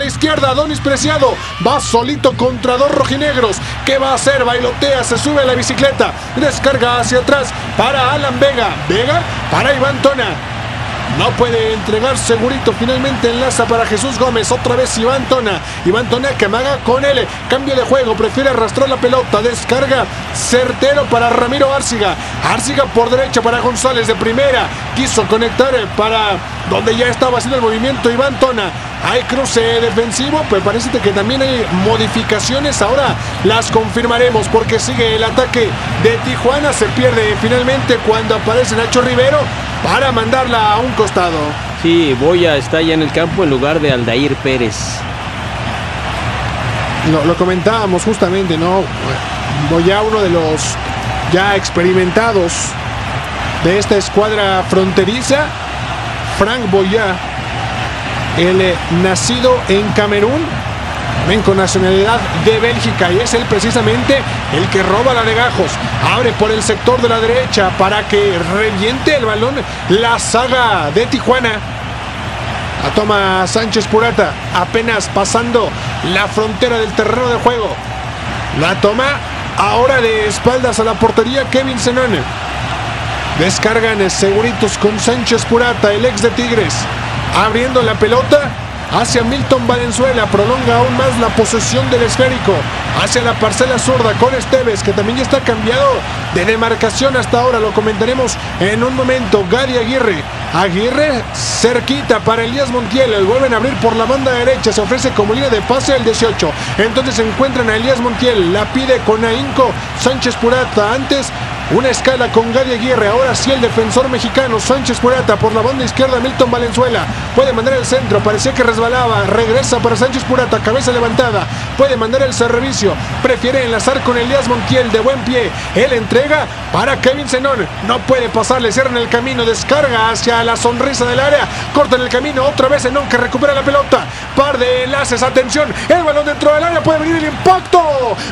izquierda, Adonis Preciado va solito contra dos rojinegros. ¿Qué va a hacer? Bailotea, se sube a la bicicleta, descarga hacia atrás para Alan Vega. Vega para Iván Tona. No puede entregar segurito, finalmente enlaza para Jesús Gómez, otra vez Iván Tona que amaga con él, cambio de juego, prefiere arrastrar la pelota, descarga certero para Ramiro Árciga por derecha para González de primera, quiso conectar para donde ya estaba haciendo el movimiento Iván Tona. Hay cruce defensivo, pues parece que también hay modificaciones, ahora las confirmaremos porque sigue el ataque de Tijuana, se pierde finalmente cuando aparece Nacho Rivero para mandarla a un costado. Sí, Boya está ya en el campo en lugar de Aldair Pérez. Lo comentábamos justamente, ¿no? Boya, uno de los ya experimentados de esta escuadra fronteriza, Frank Boya, el nacido en Camerún, ven con nacionalidad de Bélgica, y es él precisamente el que roba la Legajos. Abre por el sector de la derecha para que reviente el balón la saga de Tijuana. La toma Sánchez Purata, apenas pasando la frontera del terreno de juego. La toma ahora de espaldas a la portería Kevin Zenón. Descargan seguritos con Sánchez Purata, el ex de Tigres, abriendo la pelota hacia Milton Valenzuela, prolonga aún más la posesión del esférico hacia la parcela zurda con Esteves, que también ya está cambiado de demarcación hasta ahora, lo comentaremos en un momento. Gary Aguirre cerquita para Elías Montiel, el vuelven a abrir por la banda derecha, se ofrece como línea de pase el 18, entonces se encuentran a Elías Montiel, la pide con ahínco Sánchez Purata, antes una escala con Gary Aguirre, ahora sí el defensor mexicano Sánchez Purata por la banda izquierda, Milton Valenzuela puede mandar el centro, parecía que resbalaba, regresa para Sánchez Purata, cabeza levantada, puede mandar el servicio, prefiere enlazar con Elías Montiel de buen pie, él entrega para Kevin Zenón, no puede pasar, le cierran el camino, descarga hacia la sonrisa del área, cortan el camino, otra vez Zenón que recupera la pelota, par de enlaces, atención, el balón dentro del área, puede venir el impacto,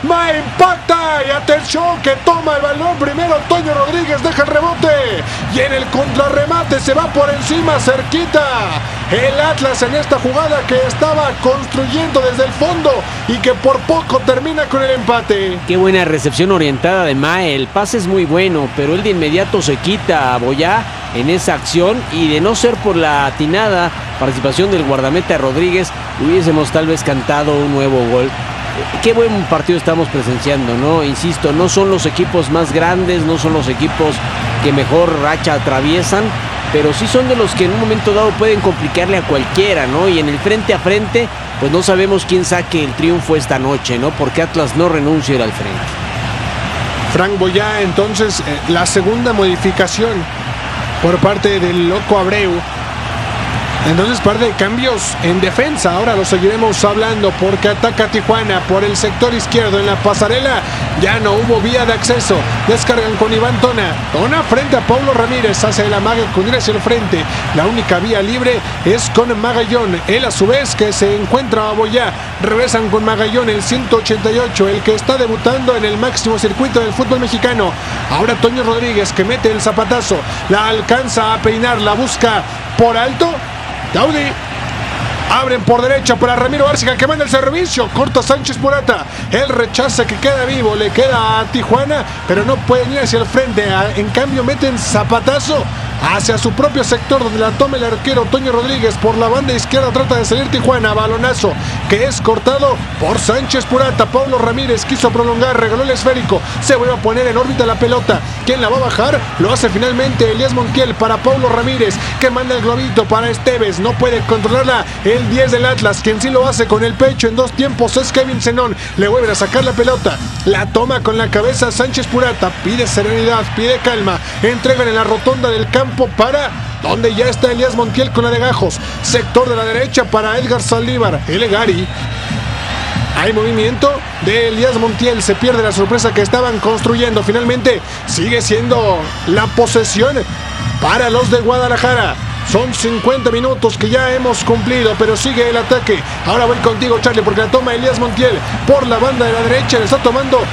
impacta, y atención que toma el balón primero Toño Rodríguez, deja el rebote y en el contrarremate se va por encima, cerquita el Atlas en esta jugada que estaba construyendo desde el fondo y que por poco termina con el empate. Qué buena recepción orientada de Mae, el pase es muy bueno, pero él de inmediato se quita a Boyá en esa acción, y de no ser por la atinada participación del guardameta Rodríguez, hubiésemos tal vez cantado un nuevo gol. Qué buen partido estamos presenciando, ¿no? Insisto, no son los equipos más grandes, no son los equipos que mejor racha atraviesan, pero sí son de los que en un momento dado pueden complicarle a cualquiera, ¿no? Y en el frente a frente, pues no sabemos quién saque el triunfo esta noche, ¿no? Porque Atlas no renuncia a ir al frente. Frank Boyá, entonces, la segunda modificación por parte del Loco Abreu. Entonces, par de cambios en defensa, ahora lo seguiremos hablando porque ataca Tijuana por el sector izquierdo en la pasarela, ya no hubo vía de acceso, descargan con Iván Tona frente a Paulo Ramírez, hace el amague con ir hacia el frente, la única vía libre es con Magallón, él a su vez que se encuentra a Boyá, regresan con Magallón, el 188, el que está debutando en el máximo circuito del fútbol mexicano, ahora Toño Rodríguez que mete el zapatazo, la alcanza a peinar, la busca por alto, Daudi, abren por derecha para Ramiro Árciga que manda el servicio, corta Sánchez Purata, el rechaza que queda vivo, le queda a Tijuana, pero no pueden ir hacia el frente, en cambio meten zapatazo hacia su propio sector donde la toma el arquero Toño Rodríguez, por la banda izquierda trata de salir Tijuana, balonazo que es cortado por Sánchez Purata, Pablo Ramírez quiso prolongar, regaló el esférico, se vuelve a poner en órbita la pelota, ¿quién la va a bajar? Lo hace finalmente Elías Montiel para Pablo Ramírez, que manda el globito para Esteves, no puede controlarla el 10 del Atlas, quien sí lo hace con el pecho en dos tiempos es Kevin Zenón, le vuelven a sacar la pelota, la toma con la cabeza Sánchez Purata, pide serenidad, pide calma, entregan en la rotonda del campo para donde ya está Elías Montiel con la de Gajos, sector de la derecha para Edgar Saldívar, el Gary. Hay movimiento de Elías Montiel, se pierde la sorpresa que estaban construyendo, finalmente sigue siendo la posesión para los de Guadalajara. Son 50 minutos que ya hemos cumplido, pero sigue el ataque. Ahora voy contigo, Charlie, porque la toma Elías Montiel por la banda de la derecha, le está tomando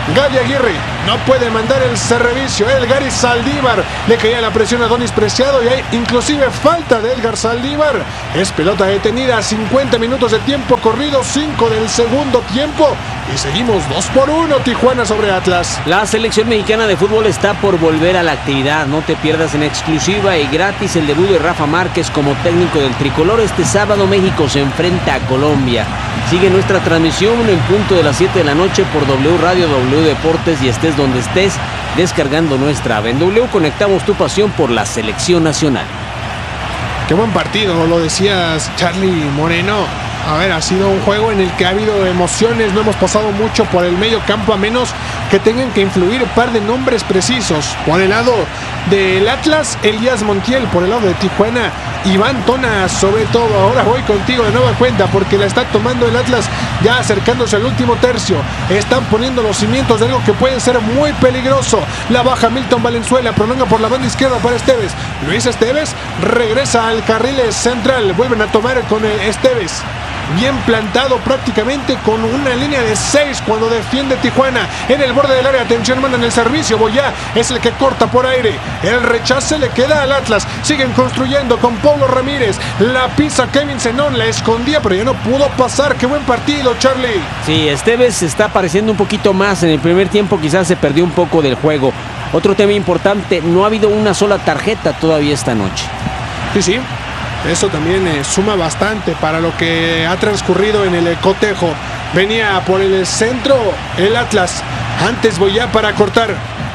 Gadi Aguirre no puede mandar el servicio. Edgar Saldívar le caía la presión a Adonis Preciado y hay inclusive falta de Edgar Saldívar. Es pelota detenida, 50 minutos de tiempo corrido, 5 del segundo tiempo y seguimos 2-1 Tijuana sobre Atlas. La selección mexicana de fútbol está por volver a la actividad. No te pierdas en exclusiva y gratis el debut de Rafa Márquez como técnico del tricolor. Este sábado México se enfrenta a Colombia. Sigue nuestra transmisión en punto de las 7 de la noche por W Radio, W Deportes y estés donde estés descargando nuestra app. En W conectamos tu pasión por la selección nacional. Qué buen partido, lo decías, Charlie Moreno. A ver, ha sido un juego en el que ha habido emociones, no hemos pasado mucho por el medio campo a menos que tengan que influir un par de nombres precisos. Por el lado del Atlas, Elías Montiel, por el lado de Tijuana, Iván Tona sobre todo. Ahora voy contigo de nueva cuenta porque la está tomando el Atlas ya acercándose al último tercio. Están poniendo los cimientos de algo que puede ser muy peligroso. La baja Milton Valenzuela, prolonga por la banda izquierda para Esteves. Luis Esteves regresa al carril central, vuelven a tomar con Esteves. Bien plantado prácticamente con una línea de 6 cuando defiende Tijuana en el borde del área. Atención, mandan el servicio. Boyá es el que corta por aire. El rechace le queda al Atlas. Siguen construyendo con Pablo Ramírez. La pisa Kevin Zenón. La escondía pero ya no pudo pasar. Qué buen partido, Charlie. Sí, Esteves está apareciendo un poquito más. En el primer tiempo quizás se perdió un poco del juego. Otro tema importante, no ha habido una sola tarjeta todavía esta noche. Sí. Eso también suma bastante para lo que ha transcurrido en el cotejo. Venía por el centro el Atlas. Antes Boyá para cortar.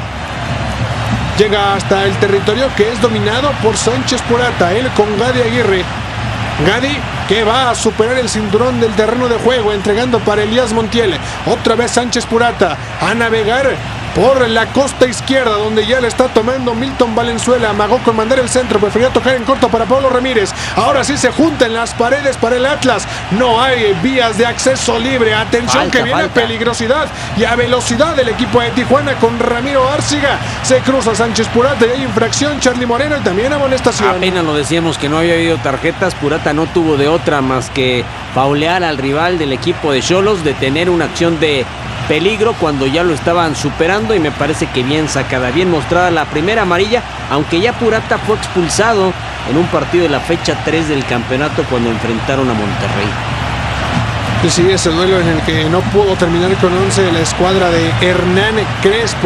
Llega hasta el territorio que es dominado por Sánchez Purata. Él con Gadi Aguirre. Gadi que va a superar el cinturón del terreno de juego, entregando para Elías Montiel. Otra vez Sánchez Purata a navegar por la costa izquierda, donde ya le está tomando Milton Valenzuela. Amagó con mandar el centro, prefería tocar en corto para Pablo Ramírez. Ahora sí se juntan las paredes para el Atlas. No hay vías de acceso libre. Atención, que viene a peligrosidad y a velocidad del equipo de Tijuana con Ramiro Árciga. Se cruza Sánchez Purata y hay infracción, Charlie Moreno, y también amonestación. Apenas lo decíamos que no había habido tarjetas. Purata no tuvo de otra más que faulear al rival del equipo de Xolos, de tener una acción de peligro cuando ya lo estaban superando, y me parece que bien sacada, bien mostrada la primera amarilla, aunque ya Purata fue expulsado en un partido de la fecha 3 del campeonato cuando enfrentaron a Monterrey. Sí, ese duelo en el que no pudo terminar con 11 de la escuadra de Hernán Crespo.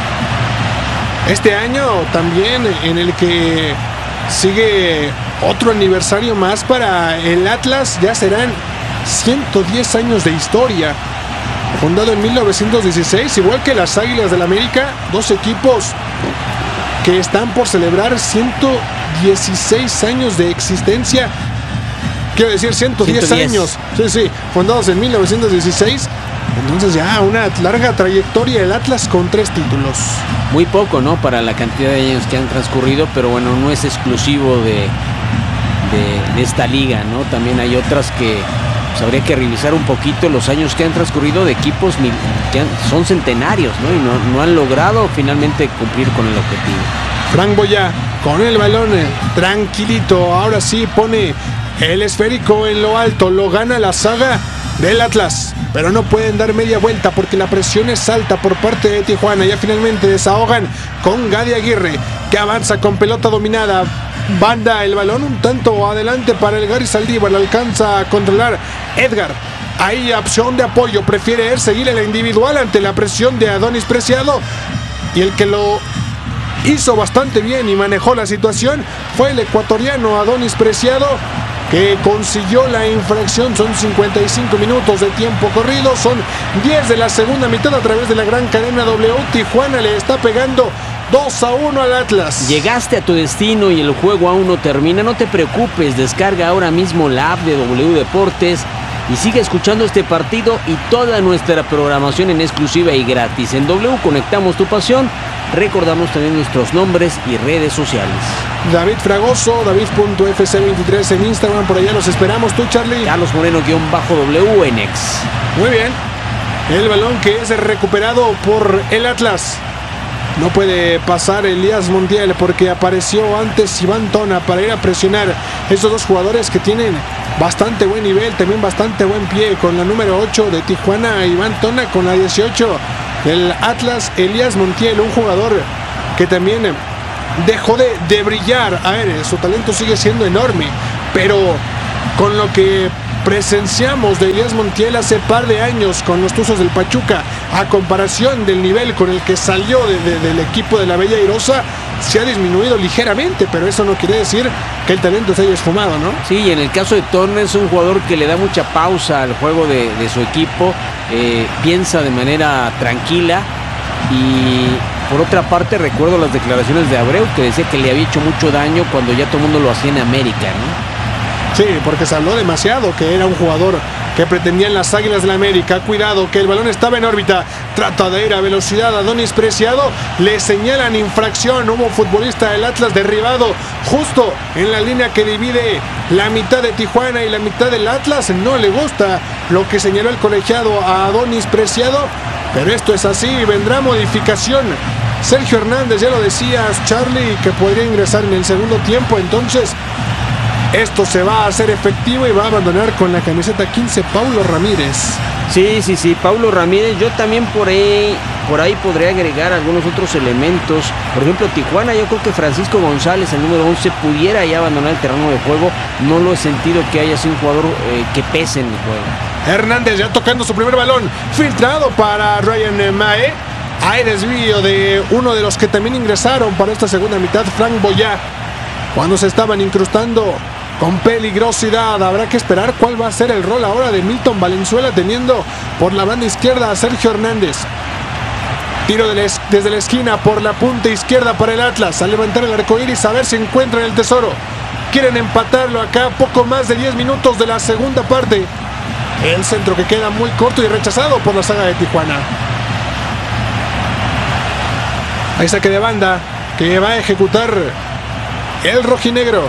Este año también en el que sigue otro aniversario más para el Atlas, ya serán 110 años de historia. Fundado en 1916, igual que las Águilas del América, dos equipos que están por celebrar 116 años de existencia. Quiero decir 110 años. Sí, fundados en 1916. Entonces ya una larga trayectoria del Atlas con 3 títulos. Muy poco, ¿no? Para la cantidad de años que han transcurrido, pero bueno, no es exclusivo de esta liga, ¿no? También hay otras que pues habría que revisar un poquito los años que han transcurrido de equipos que son centenarios, ¿no? Y no han logrado finalmente cumplir con el objetivo. Frank Boyá con el balón tranquilito, ahora sí pone el esférico en lo alto, lo gana la saga del Atlas, pero no pueden dar media vuelta porque la presión es alta por parte de Tijuana. Ya finalmente desahogan con Gadi Aguirre, que avanza con pelota dominada. Banda el balón un tanto adelante para el Gary Saldívar, lo alcanza a controlar Edgar. Hay opción de apoyo, prefiere él seguir en la individual ante la presión de Adonis Preciado, y el que lo hizo bastante bien y manejó la situación fue el ecuatoriano Adonis Preciado, que consiguió la infracción. Son 55 minutos de tiempo corrido, son 10 de la segunda mitad a través de la gran cadena W. Tijuana le está pegando 2-1 al Atlas. Llegaste a tu destino y el juego aún no termina. No te preocupes, descarga ahora mismo la app de W Deportes y sigue escuchando este partido y toda nuestra programación en exclusiva y gratis. En W conectamos tu pasión. Recordamos también nuestros nombres y redes sociales. David Fragoso, David.fc23 en Instagram, por allá los esperamos. Tú, Charlie. Carlos Moreno-W en X. Muy bien. El balón que es recuperado por el Atlas. No puede pasar Elías Montiel porque apareció antes Iván Tona para ir a presionar estos dos jugadores que tienen bastante buen nivel, también bastante buen pie, con la número 8 de Tijuana, Iván Tona, con la 18 del Atlas, Elías Montiel, un jugador que también dejó de brillar. A ver, su talento sigue siendo enorme, pero con lo que presenciamos de Elías Montiel hace par de años con los Tuzos del Pachuca, a comparación del nivel con el que salió del equipo de la Bella Airosa, se ha disminuido ligeramente, pero eso no quiere decir que el talento se haya esfumado, ¿no? Sí, y en el caso de Turner es un jugador que le da mucha pausa al juego de su equipo, piensa de manera tranquila. Y por otra parte recuerdo las declaraciones de Abreu, que decía que le había hecho mucho daño cuando ya todo el mundo lo hacía en América, ¿no? Sí, porque se habló demasiado que era un jugador que pretendía en las Águilas de la América. Cuidado, que el balón estaba en órbita, trata de ir a velocidad Adonis Preciado, le señalan infracción. Hubo futbolista del Atlas derribado justo en la línea que divide la mitad de Tijuana y la mitad del Atlas. No le gusta lo que señaló el colegiado a Adonis Preciado, pero esto es así, vendrá modificación. Sergio Hernández, ya lo decías, Charlie, que podría ingresar en el segundo tiempo. Entonces esto se va a hacer efectivo y va a abandonar con la camiseta 15 Paulo Ramírez. Sí, Paulo Ramírez. Yo también por ahí podría agregar algunos otros elementos. Por ejemplo, Tijuana, yo creo que Francisco González, el número 11, pudiera ya abandonar el terreno de juego. No lo he sentido que haya sido un jugador que pese en el juego. Hernández ya tocando su primer balón, filtrado para Ryan Mae. Hay desvío de uno de los que también ingresaron para esta segunda mitad, Frank Boyá, cuando se estaban incrustando con peligrosidad. Habrá que esperar cuál va a ser el rol ahora de Milton Valenzuela, teniendo por la banda izquierda a Sergio Hernández. Tiro desde la esquina por la punta izquierda para el Atlas, a levantar el arcoíris, a ver si encuentran el tesoro. Quieren empatarlo acá, poco más de 10 minutos de la segunda parte. El centro que queda muy corto y rechazado por la saga de Tijuana. Hay saque de banda que va a ejecutar el rojinegro.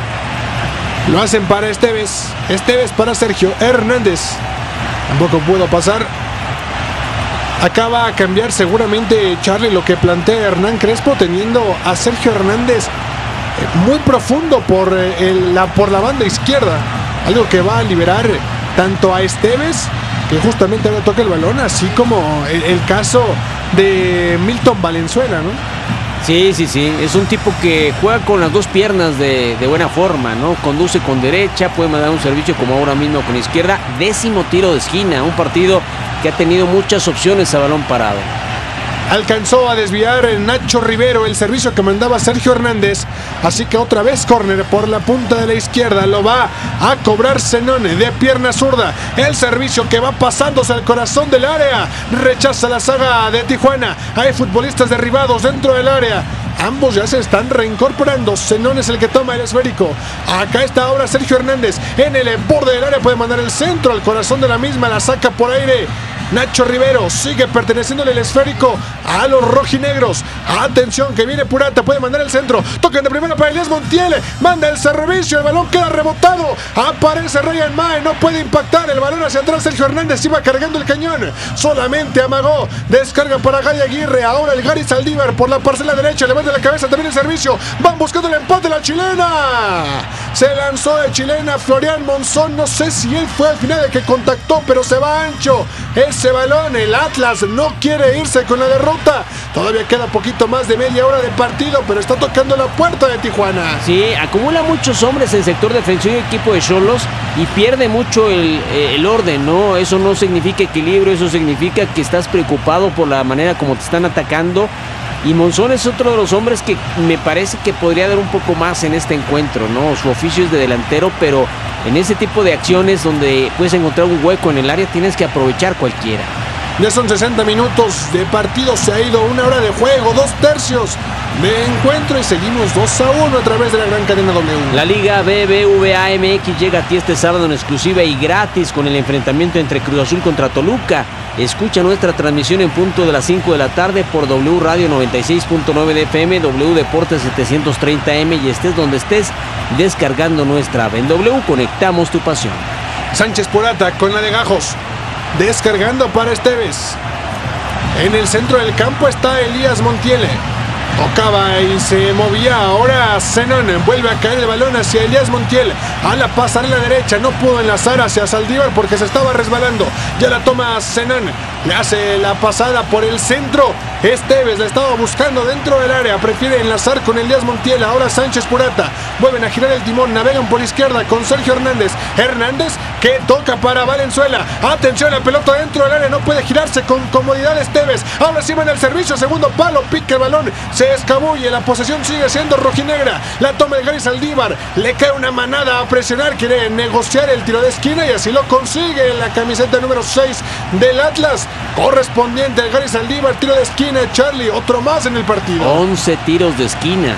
Lo hacen para Esteves para Sergio Hernández. Tampoco pudo pasar. Acaba a cambiar seguramente Charlie lo que plantea Hernán Crespo, teniendo a Sergio Hernández muy profundo por la banda izquierda. Algo que va a liberar tanto a Esteves, que justamente ahora toca el balón, así como el caso de Milton Valenzuela, ¿no? Sí, es un tipo que juega con las dos piernas de buena forma, ¿no? Conduce con derecha, puede mandar un servicio como ahora mismo con izquierda. 10º tiro de esquina, un partido que ha tenido muchas opciones a balón parado. Alcanzó a desviar Nacho Rivero el servicio que mandaba Sergio Hernández, así que otra vez córner por la punta de la izquierda. Lo va a cobrar Zenone de pierna zurda. El servicio que va pasándose al corazón del área, rechaza la saga de Tijuana. Hay futbolistas derribados dentro del área. Ambos ya se están reincorporando. Zenón es el que toma el esférico. Acá está ahora Sergio Hernández en el borde del área. Puede mandar el centro al corazón de la misma. La saca por aire Nacho Rivero. Sigue perteneciéndole el esférico a los rojinegros. Atención que viene Purata. Puede mandar el centro. Tocan de primera para Elías Montiel. Manda el servicio. El balón queda rebotado. Aparece Ryan Mae. No puede impactar. El balón hacia atrás. Sergio Hernández iba cargando el cañón. Solamente amagó. Descarga para Gary Aguirre. Ahora el Gary Saldívar por la parcela derecha. Levanta la cabeza también el servicio. Van buscando el empate la chilena. Se lanzó de chilena Florian Monzón. No sé si él fue al final el que contactó, pero se va ancho ese balón. El Atlas no quiere irse con la derrota. Todavía queda poquito más de media hora de partido, pero está tocando la puerta de Tijuana. Sí, acumula muchos hombres en sector defensivo y equipo de Xolos y pierde mucho el orden, ¿no? Eso no significa equilibrio, eso significa que estás preocupado por la manera como te están atacando. Y Monzón es otro de los hombres que me parece que podría dar un poco más en este encuentro, ¿no? Su oficio es de delantero, pero en ese tipo de acciones donde puedes encontrar un hueco en el área tienes que aprovechar cualquiera. Ya son 60 minutos de partido, se ha ido una hora de juego, 2/3 de encuentro y seguimos 2-1 a través de la gran cadena W. La Liga BBVA MX llega a ti este sábado en exclusiva y gratis con el enfrentamiento entre Cruz Azul contra Toluca. Escucha nuestra transmisión en punto de las 5 de la tarde por W Radio 96.9 de FM, W Deportes 730M y estés donde estés descargando nuestra app. En W conectamos tu pasión. Sánchez Purata con la de Gajos. Descargando para Esteves. En el centro del campo está Elías Montiel. Tocaba y se movía. Ahora Zenón vuelve a caer el balón hacia Elías Montiel. A la pasarela derecha. No pudo enlazar hacia Saldívar porque se estaba resbalando. Ya la toma Zenón. Le hace la pasada por el centro. Esteves la estaba buscando dentro del área. Prefiere enlazar con Elías Montiel. Ahora Sánchez Purata. Vuelven a girar el timón. Navegan por izquierda con Sergio Hernández. Hernández que toca para Valenzuela. Atención, la pelota dentro del área. No puede girarse con comodidad Esteves. Ahora sí va en el servicio. Segundo palo. Pica el balón. Se escabulle. La posesión sigue siendo rojinegra. La toma el Gary Saldívar. Le cae una manada a presionar. Quiere negociar el tiro de esquina y así lo consigue. La camiseta número 6 del Atlas. Correspondiente al Gary Saldívar. Tiro de esquina. Charlie, otro más en el partido. 11 tiros de esquina.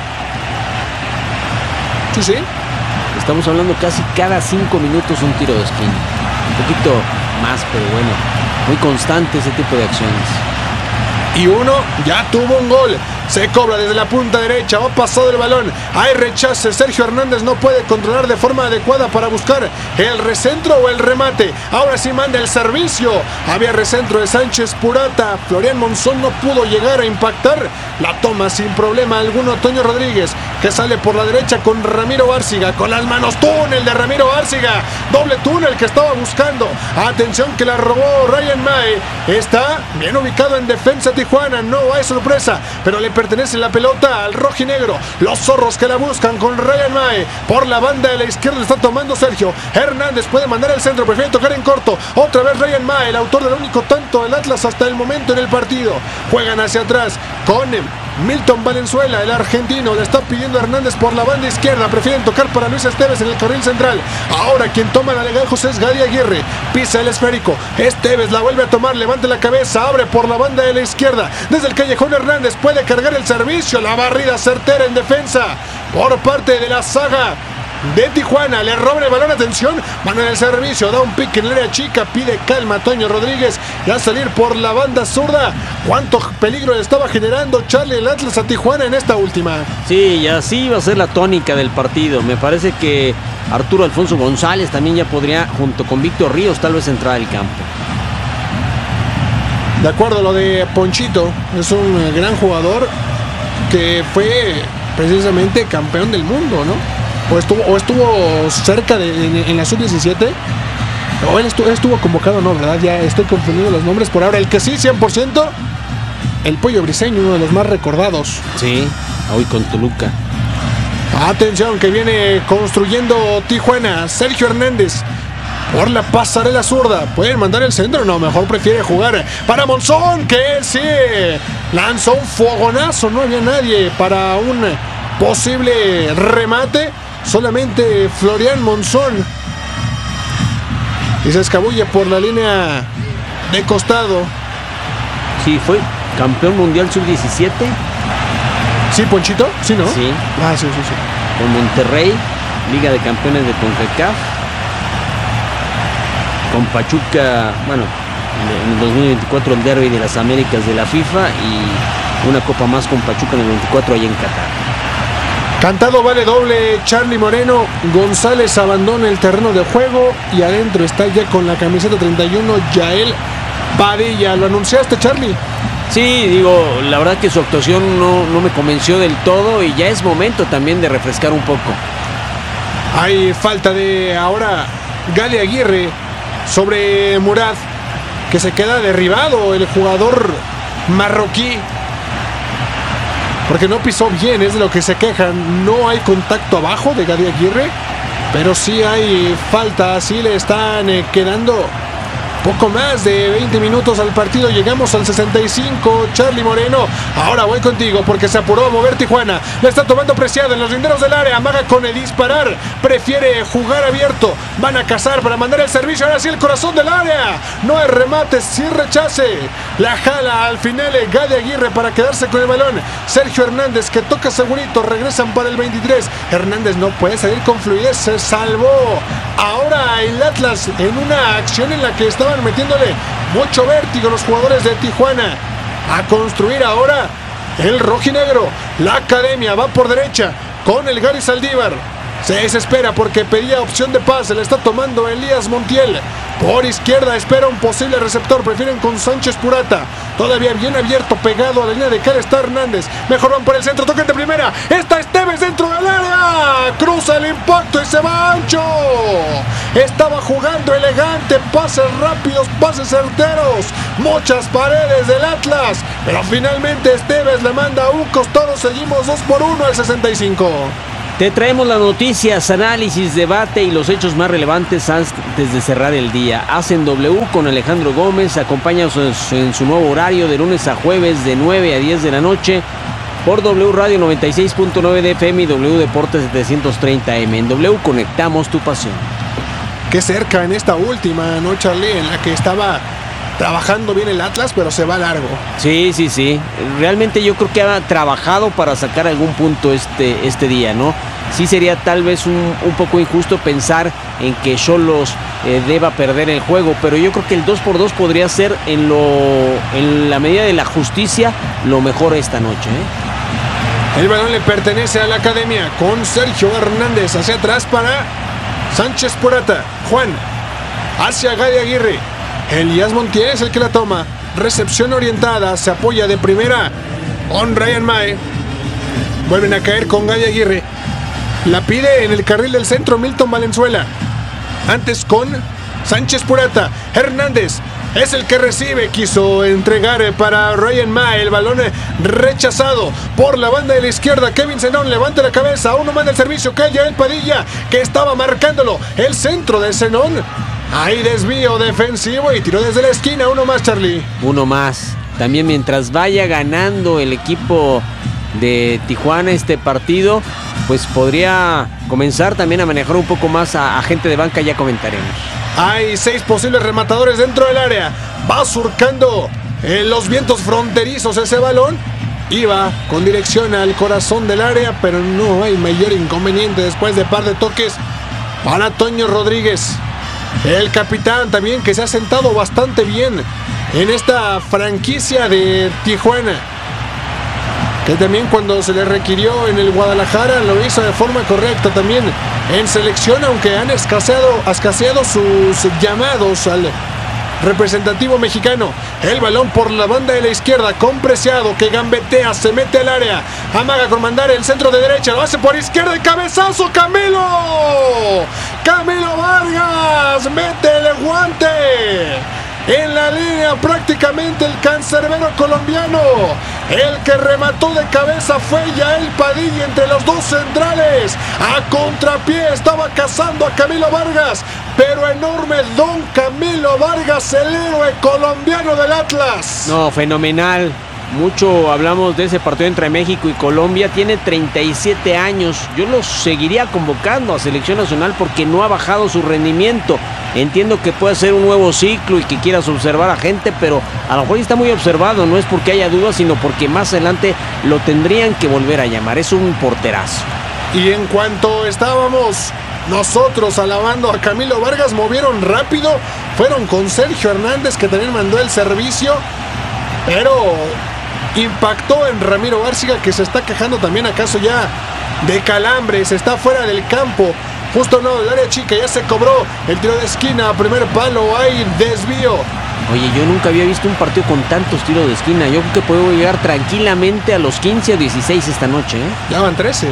Sí. Estamos hablando casi cada 5 minutos un tiro de esquina. Un poquito más, pero bueno, muy constante ese tipo de acciones. Y uno ya tuvo un gol. Se cobra desde la punta derecha. Va pasado el balón. Hay rechace. Sergio Hernández no puede controlar de forma adecuada para buscar el recentro o el remate. Ahora sí manda el servicio. Había recentro de Sánchez Purata. Florian Monzón no pudo llegar a impactar. La toma sin problema alguno Toño Rodríguez, que sale por la derecha con Ramiro Bárciga. Con las manos. Túnel de Ramiro Bárciga. Doble túnel que estaba buscando. Atención que la robó Ryan Mae. Está bien ubicado en defensa Tijuana. No hay sorpresa. Pero le pertenece la pelota al rojinegro. Los zorros que la buscan con Ryan Mae. Por la banda de la izquierda está tomando Sergio Hernández. Puede mandar el centro. Prefiere tocar en corto. Otra vez Ryan Mae, el autor del único tanto del Atlas hasta el momento en el partido. Juegan hacia atrás con Milton Valenzuela, el argentino. Le está pidiendo a Hernández por la banda izquierda. Prefieren tocar para Luis Esteves en el carril central. Ahora quien toma la legajos es Gadi Aguirre. Pisa el esférico. Esteves la vuelve a tomar. Levanta la cabeza. Abre por la banda de la izquierda. Desde el callejón Hernández puede cargar el servicio. La barrida certera en defensa por parte de la saga de Tijuana. Le roban el balón, atención, van en el servicio, da un pique en el área chica, pide calma a Toño Rodríguez y a salir por la banda zurda. ¿Cuánto peligro le estaba generando Charlie el Atlas a Tijuana en esta última? Sí, y así va a ser la tónica del partido. Me parece que Arturo Alfonso González también ya podría, junto con Víctor Ríos, tal vez entrar al campo. De acuerdo a lo de Ponchito, es un gran jugador que fue precisamente campeón del mundo, ¿no? O estuvo cerca en la sub-17. O él estuvo convocado, no, ¿verdad? Ya estoy confundiendo los nombres por ahora. El que sí, 100%, el Pollo Briseño, uno de los más recordados. Sí, hoy con Toluca. Atención, que viene construyendo Tijuana. Sergio Hernández por la pasarela zurda. ¿Pueden mandar el centro? No, mejor prefiere jugar para Monzón, que sí lanzó un fogonazo. No había nadie para un posible remate. Solamente Florian Monzón. Y se escabulle por la línea de costado. Sí, fue campeón mundial sub-17. ¿Sí, Ponchito? ¿Sí, no? Sí. Ah, sí. Con Monterrey, Liga de Campeones de CONCACAF. Con Pachuca, bueno, en el 2024 el Derby de las Américas de la FIFA y una copa más con Pachuca en el 24 allá en Qatar. Cantado vale doble. Charlie Moreno. González abandona el terreno de juego y adentro está ya con la camiseta 31 Yael Padilla. ¿Lo anunciaste, Charlie? Sí, digo, la verdad que su actuación no me convenció del todo y ya es momento también de refrescar un poco. Hay falta de ahora Gadi Aguirre sobre Murad, que se queda derribado el jugador marroquí porque no pisó bien, es de lo que se quejan. No hay contacto abajo de Gadi Aguirre, pero sí hay falta. Sí le están quedando poco más de 20 minutos al partido. Llegamos al 65. Charlie Moreno, ahora voy contigo porque se apuró a mover Tijuana. Le está tomando Preciado en los linderos del área. Amaga con el disparar. Prefiere jugar abierto. Van a cazar para mandar el servicio. Ahora sí el corazón del área. No hay remate, sí rechace. La jala al final Gadi Aguirre para quedarse con el balón. Sergio Hernández que toca segurito. Regresan para el 23. Hernández no puede salir con fluidez. Se salvó. Ahora el Atlas en una acción en la que estaba metiéndole mucho vértigo los jugadores de Tijuana. A construir ahora el rojinegro. La academia va por derecha con el Gary Saldívar. Se desespera porque pedía opción de pase. Le está tomando Elías Montiel. Por izquierda espera un posible receptor. Prefieren con Sánchez Purata. Todavía bien abierto, pegado a la línea de cara está Hernández. Mejor van por el centro, toquen de primera. Está Esteves dentro del área. Cruza el impacto y se va ancho. Estaba jugando elegante. Pases rápidos, pases certeros. Muchas paredes del Atlas. Pero finalmente Esteves le manda a un costado. Seguimos 2-1 al 65. Te traemos las noticias, análisis, debate y los hechos más relevantes antes de cerrar el día. Hacen W con Alejandro Gómez, acompáñanos en su nuevo horario de lunes a jueves de 9 a 10 de la noche por W Radio 96.9 de FM y W Deportes 730M. En W conectamos tu pasión. Qué cerca en esta última, ¿no, Charlie? En la que estaba trabajando bien el Atlas, pero se va largo. Sí. Realmente yo creo que ha trabajado para sacar algún punto este día, ¿no? Sí sería tal vez un poco injusto pensar en que Xolos deba perder el juego, pero yo creo que el 2-2 podría ser en la medida de la justicia lo mejor esta noche, ¿eh? El balón le pertenece a la academia con Sergio Hernández hacia atrás para Sánchez Purata. Juan hacia Gadi Aguirre. Elías Montiel es el que la toma. Recepción orientada, se apoya de primera con Ryan Mae. Vuelven a caer con Gadi Aguirre. La pide en el carril del centro Milton Valenzuela. Antes con Sánchez Purata. Hernández es el que recibe. Quiso entregar para Ryan Mae. El balón rechazado por la banda de la izquierda. Kevin Zenón levanta la cabeza. Uno manda el servicio. Calla el Padilla que estaba marcándolo. El centro de Zenón. Hay desvío defensivo y tiró desde la esquina. Uno más, Charlie. Uno más. También mientras vaya ganando el equipo de Tijuana este partido, pues podría comenzar también a manejar un poco más a gente de banca, ya comentaremos. Hay 6 posibles rematadores dentro del área. Va surcando los vientos fronterizos ese balón. Iba con dirección al corazón del área, pero no hay mayor inconveniente después de par de toques para Toño Rodríguez. El capitán también, que se ha sentado bastante bien en esta franquicia de Tijuana, que también cuando se le requirió en el Guadalajara lo hizo de forma correcta. También en selección, aunque han escaseado sus llamados al representativo mexicano. El balón por la banda de la izquierda con Preciado, que gambetea, se mete al área, amaga con mandar el centro de derecha, lo hace por izquierda y cabezazo. Camilo Vargas mete el guante en la línea, prácticamente el cancerbero colombiano. El que remató de cabeza fue Yael Padilla entre los dos centrales. A contrapié estaba cazando a Camilo Vargas, pero enorme don Camilo Vargas, el héroe colombiano del Atlas. No, fenomenal. Mucho hablamos de ese partido entre México y Colombia. Tiene 37 años. Yo lo seguiría convocando a selección nacional porque no ha bajado su rendimiento. Entiendo que puede ser un nuevo ciclo y que quieras observar a gente, pero a lo mejor está muy observado. No es porque haya dudas, sino porque más adelante lo tendrían que volver a llamar. Es un porterazo. Y en cuanto estábamos nosotros alabando a Camilo Vargas, movieron rápido. Fueron con Sergio Hernández, que también mandó el servicio, pero impactó en Ramiro Bárcega, que se está quejando también acaso ya de calambres. Está fuera del campo, justo no del área chica. Ya se cobró el tiro de esquina, primer palo, hay desvío. Oye, yo nunca había visto un partido con tantos tiros de esquina. Yo creo que puedo llegar tranquilamente a los 15 o 16 esta noche, ¿eh? Ya van 13.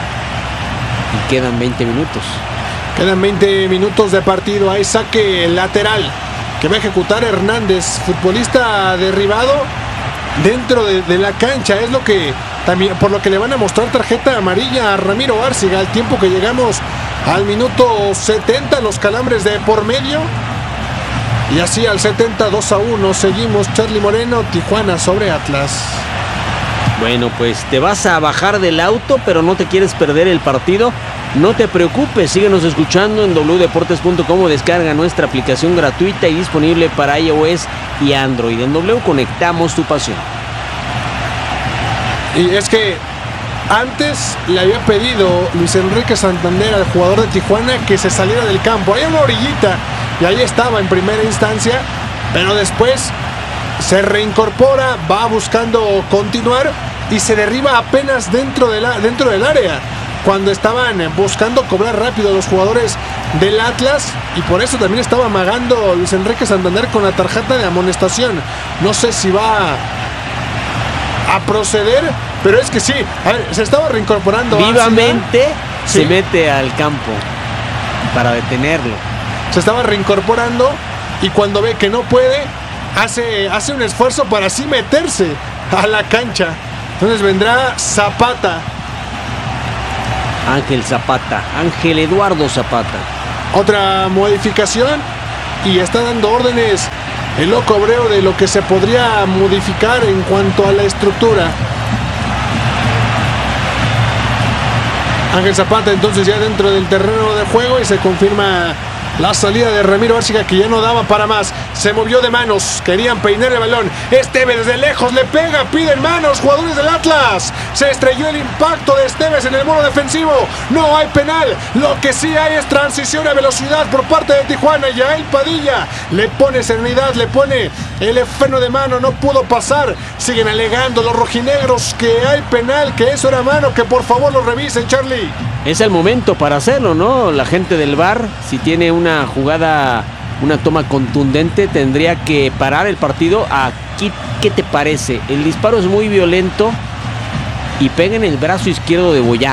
Y quedan 20 minutos. Quedan 20 minutos de partido. Hay saque lateral que va a ejecutar Hernández, futbolista derribado dentro de la cancha. Es lo que también, por lo que le van a mostrar tarjeta amarilla a Ramiro Bárcega, al tiempo que llegamos al minuto 70, los calambres de por medio. Y así al 70, 2-1, seguimos. Charlie Moreno, Tijuana sobre Atlas. Bueno, pues te vas a bajar del auto, pero no te quieres perder el partido. No te preocupes, síguenos escuchando en wdeportes.com o descarga nuestra aplicación gratuita y disponible para iOS y Android. En W conectamos tu pasión. Y es que antes le había pedido Luis Enrique Santander al jugador de Tijuana que se saliera del campo. Hay una orillita y ahí estaba en primera instancia, pero después se reincorpora, va buscando continuar y se derriba apenas dentro del área. cuando estaban buscando cobrar rápido los jugadores del Atlas, y por eso también estaba amagando Luis Enrique Santander con la tarjeta de amonestación. No sé si va a proceder, pero es que sí, a ver, se estaba reincorporando vivamente. Sí. Se mete al campo para detenerlo. Se estaba reincorporando y cuando ve que no puede, hace un esfuerzo para así meterse a la cancha. Entonces vendrá Zapata. Ángel Eduardo Zapata. Otra modificación, y está dando órdenes el loco Abreu de lo que se podría modificar en cuanto a la estructura. Ángel Zapata entonces ya dentro del terreno de juego, y se confirma la salida de Ramiro Bárcega, que ya no daba para más. Se movió de manos, querían peinar el balón. Esteves desde lejos le pega, piden manos, jugadores del Atlas. Se estrelló el impacto de Esteves en el muro defensivo. No hay penal. Lo que sí hay es transición a velocidad por parte de Tijuana. Yael Padilla le pone serenidad, le pone el freno de mano. No pudo pasar. Siguen alegando los rojinegros que hay penal, que eso era mano, que por favor lo revisen, Charlie. Es el momento para hacerlo, ¿no? La gente del VAR, si tiene una jugada, una toma contundente, tendría que parar el partido. Aquí, ¿qué te parece? El disparo es muy violento y pega en el brazo izquierdo de Boyá.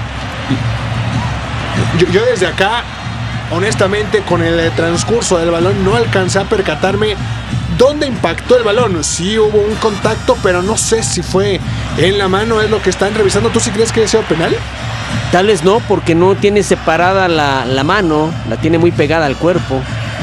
Yo desde acá, honestamente, con el transcurso del balón no alcancé a percatarme dónde impactó el balón. Sí hubo un contacto, pero no sé si fue en la mano, es lo que están revisando. ¿Tú sí crees que haya sido penal? Tal vez no, porque no tiene separada la mano, la tiene muy pegada al cuerpo.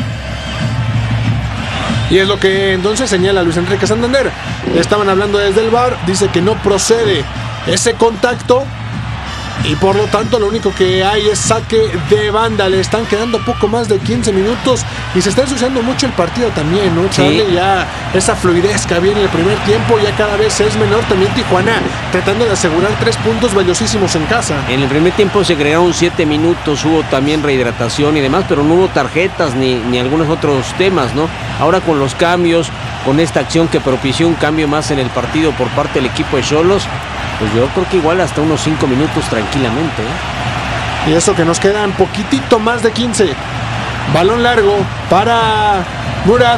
Y es lo que entonces señala Luis Enrique Santander. Estaban hablando desde el VAR, dice que no procede ese contacto y por lo tanto lo único que hay es saque de banda. Le están quedando poco más de 15 minutos y se está ensuciando mucho el partido también, ¿no, Charlie? Sí. Ya esa fluidez que había en el primer tiempo ya cada vez es menor. También Tijuana tratando de asegurar 3 puntos valiosísimos en casa. En el primer tiempo se agregaron 7 minutos, hubo también rehidratación y demás, pero no hubo tarjetas ni algunos otros temas, ¿no? Ahora con los cambios, con esta acción que propició un cambio más en el partido por parte del equipo de Xolos, pues yo creo que igual hasta unos 5 minutos tranquilamente, ¿eh? Y eso que nos quedan poquitito más de 15. Balón largo para Murad.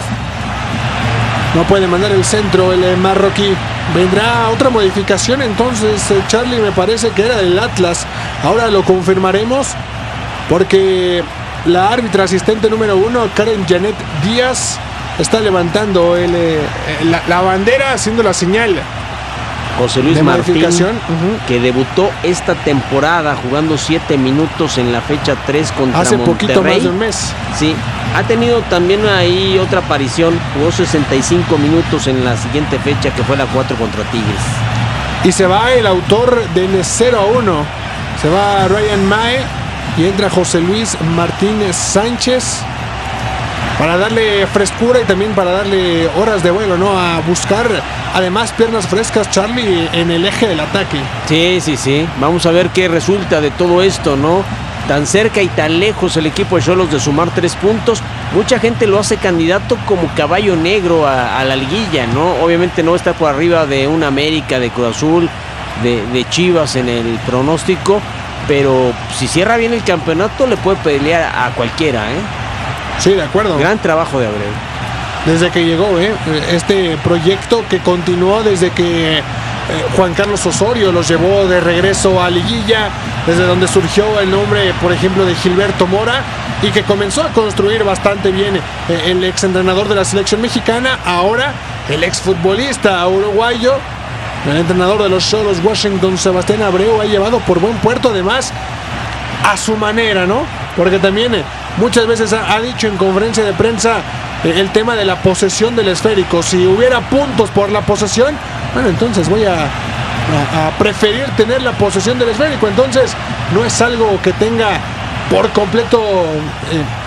No puede mandar el centro el marroquí. Vendrá otra modificación entonces, Charlie, me parece que era del Atlas. Ahora lo confirmaremos porque la árbitra asistente número 1, Karen Janet Díaz, está levantando la bandera, haciendo la señal. José Luis Martín, que debutó esta temporada jugando 7 minutos en la fecha 3 contra hace Monterrey. Poquito más de un mes. Sí, ha tenido también ahí otra aparición, jugó 65 minutos en la siguiente fecha, que fue la 4 contra Tigres. Y se va el autor del 0-1, se va Ryan Mae y entra José Luis Martínez Sánchez para darle frescura y también para darle horas de vuelo, ¿no? A buscar además piernas frescas, Charlie, en el eje del ataque. Sí. Vamos a ver qué resulta de todo esto, ¿no? Tan cerca y tan lejos el equipo de Xolos de sumar 3 puntos. Mucha gente lo hace candidato como caballo negro a la liguilla, ¿no? Obviamente no está por arriba de un América, de Cruz Azul, de Chivas en el pronóstico, pero si cierra bien el campeonato le puede pelear a cualquiera, ¿eh? Sí, de acuerdo. Gran trabajo de Abreu. Desde que llegó, este proyecto que continuó desde que Juan Carlos Osorio los llevó de regreso a liguilla, desde donde surgió el nombre, por ejemplo, de Gilberto Mora, y que comenzó a construir bastante bien el exentrenador de la selección mexicana, ahora el exfutbolista uruguayo, el entrenador de los Xolos, Washington Sebastián Abreu, ha llevado por buen puerto, además, a su manera, ¿no? Porque también muchas veces ha dicho en conferencia de prensa el tema de la posesión del esférico. Si hubiera puntos por la posesión, bueno, entonces voy a preferir tener la posesión del esférico. Entonces no es algo que tenga por completo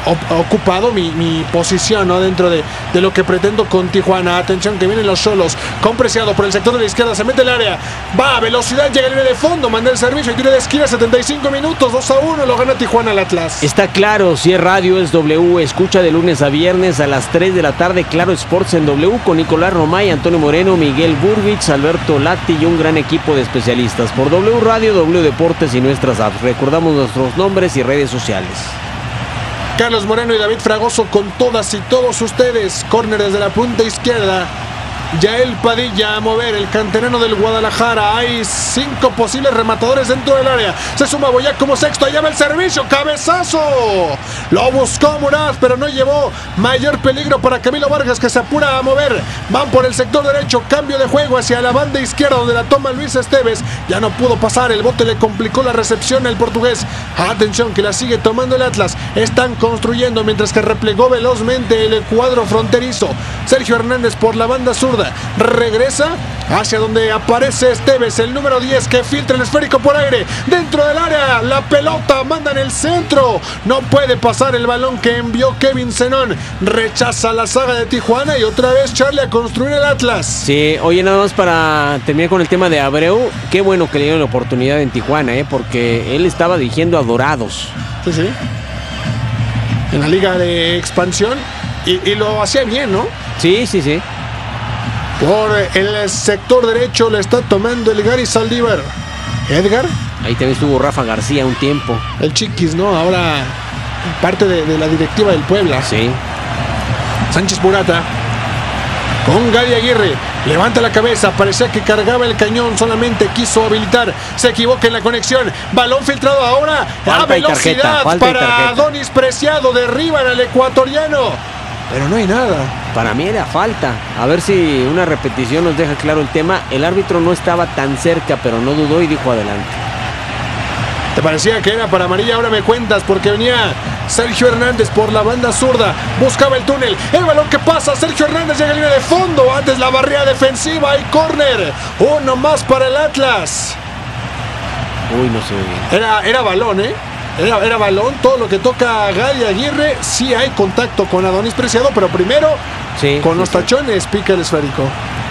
ocupado mi posición, ¿no? Dentro de lo que pretendo con Tijuana. Atención que vienen los Xolos, con Preciado por el sector de la izquierda, se mete el área, va a velocidad, llega a línea de fondo, manda el servicio y tiro de esquina, 75 minutos, 2-1, lo gana Tijuana al Atlas. Está claro, si es radio es W, escucha de lunes a viernes a las 3 de la tarde, Claro Sports en W, con Nicolás Romay, Antonio Moreno, Miguel Burbich, Alberto Lati y un gran equipo de especialistas. Por W Radio, W Deportes y nuestras apps. Recordamos nuestros nombres y redes sociales. Carlos Moreno y David Fragoso con todas y todos ustedes. Córner desde la punta izquierda. Yael Padilla a mover, el canterano del Guadalajara. Hay 5 posibles rematadores dentro del área. Se suma Boyá como sexto. Allá va el servicio. ¡Cabezazo! Lo buscó Murat, pero no llevó mayor peligro para Camilo Vargas, que se apura a mover. Van por el sector derecho. Cambio de juego hacia la banda izquierda, donde la toma Luis Esteves. Ya no pudo pasar. El bote le complicó la recepción al portugués. Atención, que la sigue tomando el Atlas. Están construyendo mientras que replegó velozmente el cuadro fronterizo. Sergio Hernández por la banda zurda. Regresa hacia donde aparece Esteves, el número 10, que filtra el esférico por aire. Dentro del área, la pelota manda en el centro. No puede pasar el balón que envió Kevin Zenón. Rechaza la saga de Tijuana y otra vez Charlie a construir el Atlas. Sí, oye, nada más para terminar con el tema de Abreu. Qué bueno que le dieron la oportunidad en Tijuana, porque él estaba dirigiendo a Dorados. Sí, sí. En la liga de expansión. Y lo hacía bien, ¿no? Sí, sí, sí. Por el sector derecho le está tomando el Gary Saldívar. Edgar. Ahí también estuvo Rafa García un tiempo. El Chiquis, ¿no? Ahora parte de la directiva del Puebla. Sí. Sánchez Purata con Gary Aguirre. Levanta la cabeza, parecía que cargaba el cañón, solamente quiso habilitar. Se equivoca en la conexión. Balón filtrado ahora a velocidad para Adonis Preciado. Derriban al ecuatoriano. Pero no hay nada. Para mí era falta. A ver si una repetición nos deja claro el tema. El árbitro no estaba tan cerca, pero no dudó y dijo adelante. ¿Te parecía que era para amarilla? Ahora me cuentas, porque venía Sergio Hernández por la banda zurda. Buscaba el túnel. El balón que pasa. Sergio Hernández llega a línea de fondo. Antes la barrera defensiva y córner. Uno más para el Atlas. Uy, no se ve bien. Era balón, Era balón, todo lo que toca a Gary Aguirre. Sí hay contacto con Adonis Preciado, pero primero con los tachones pica el esférico.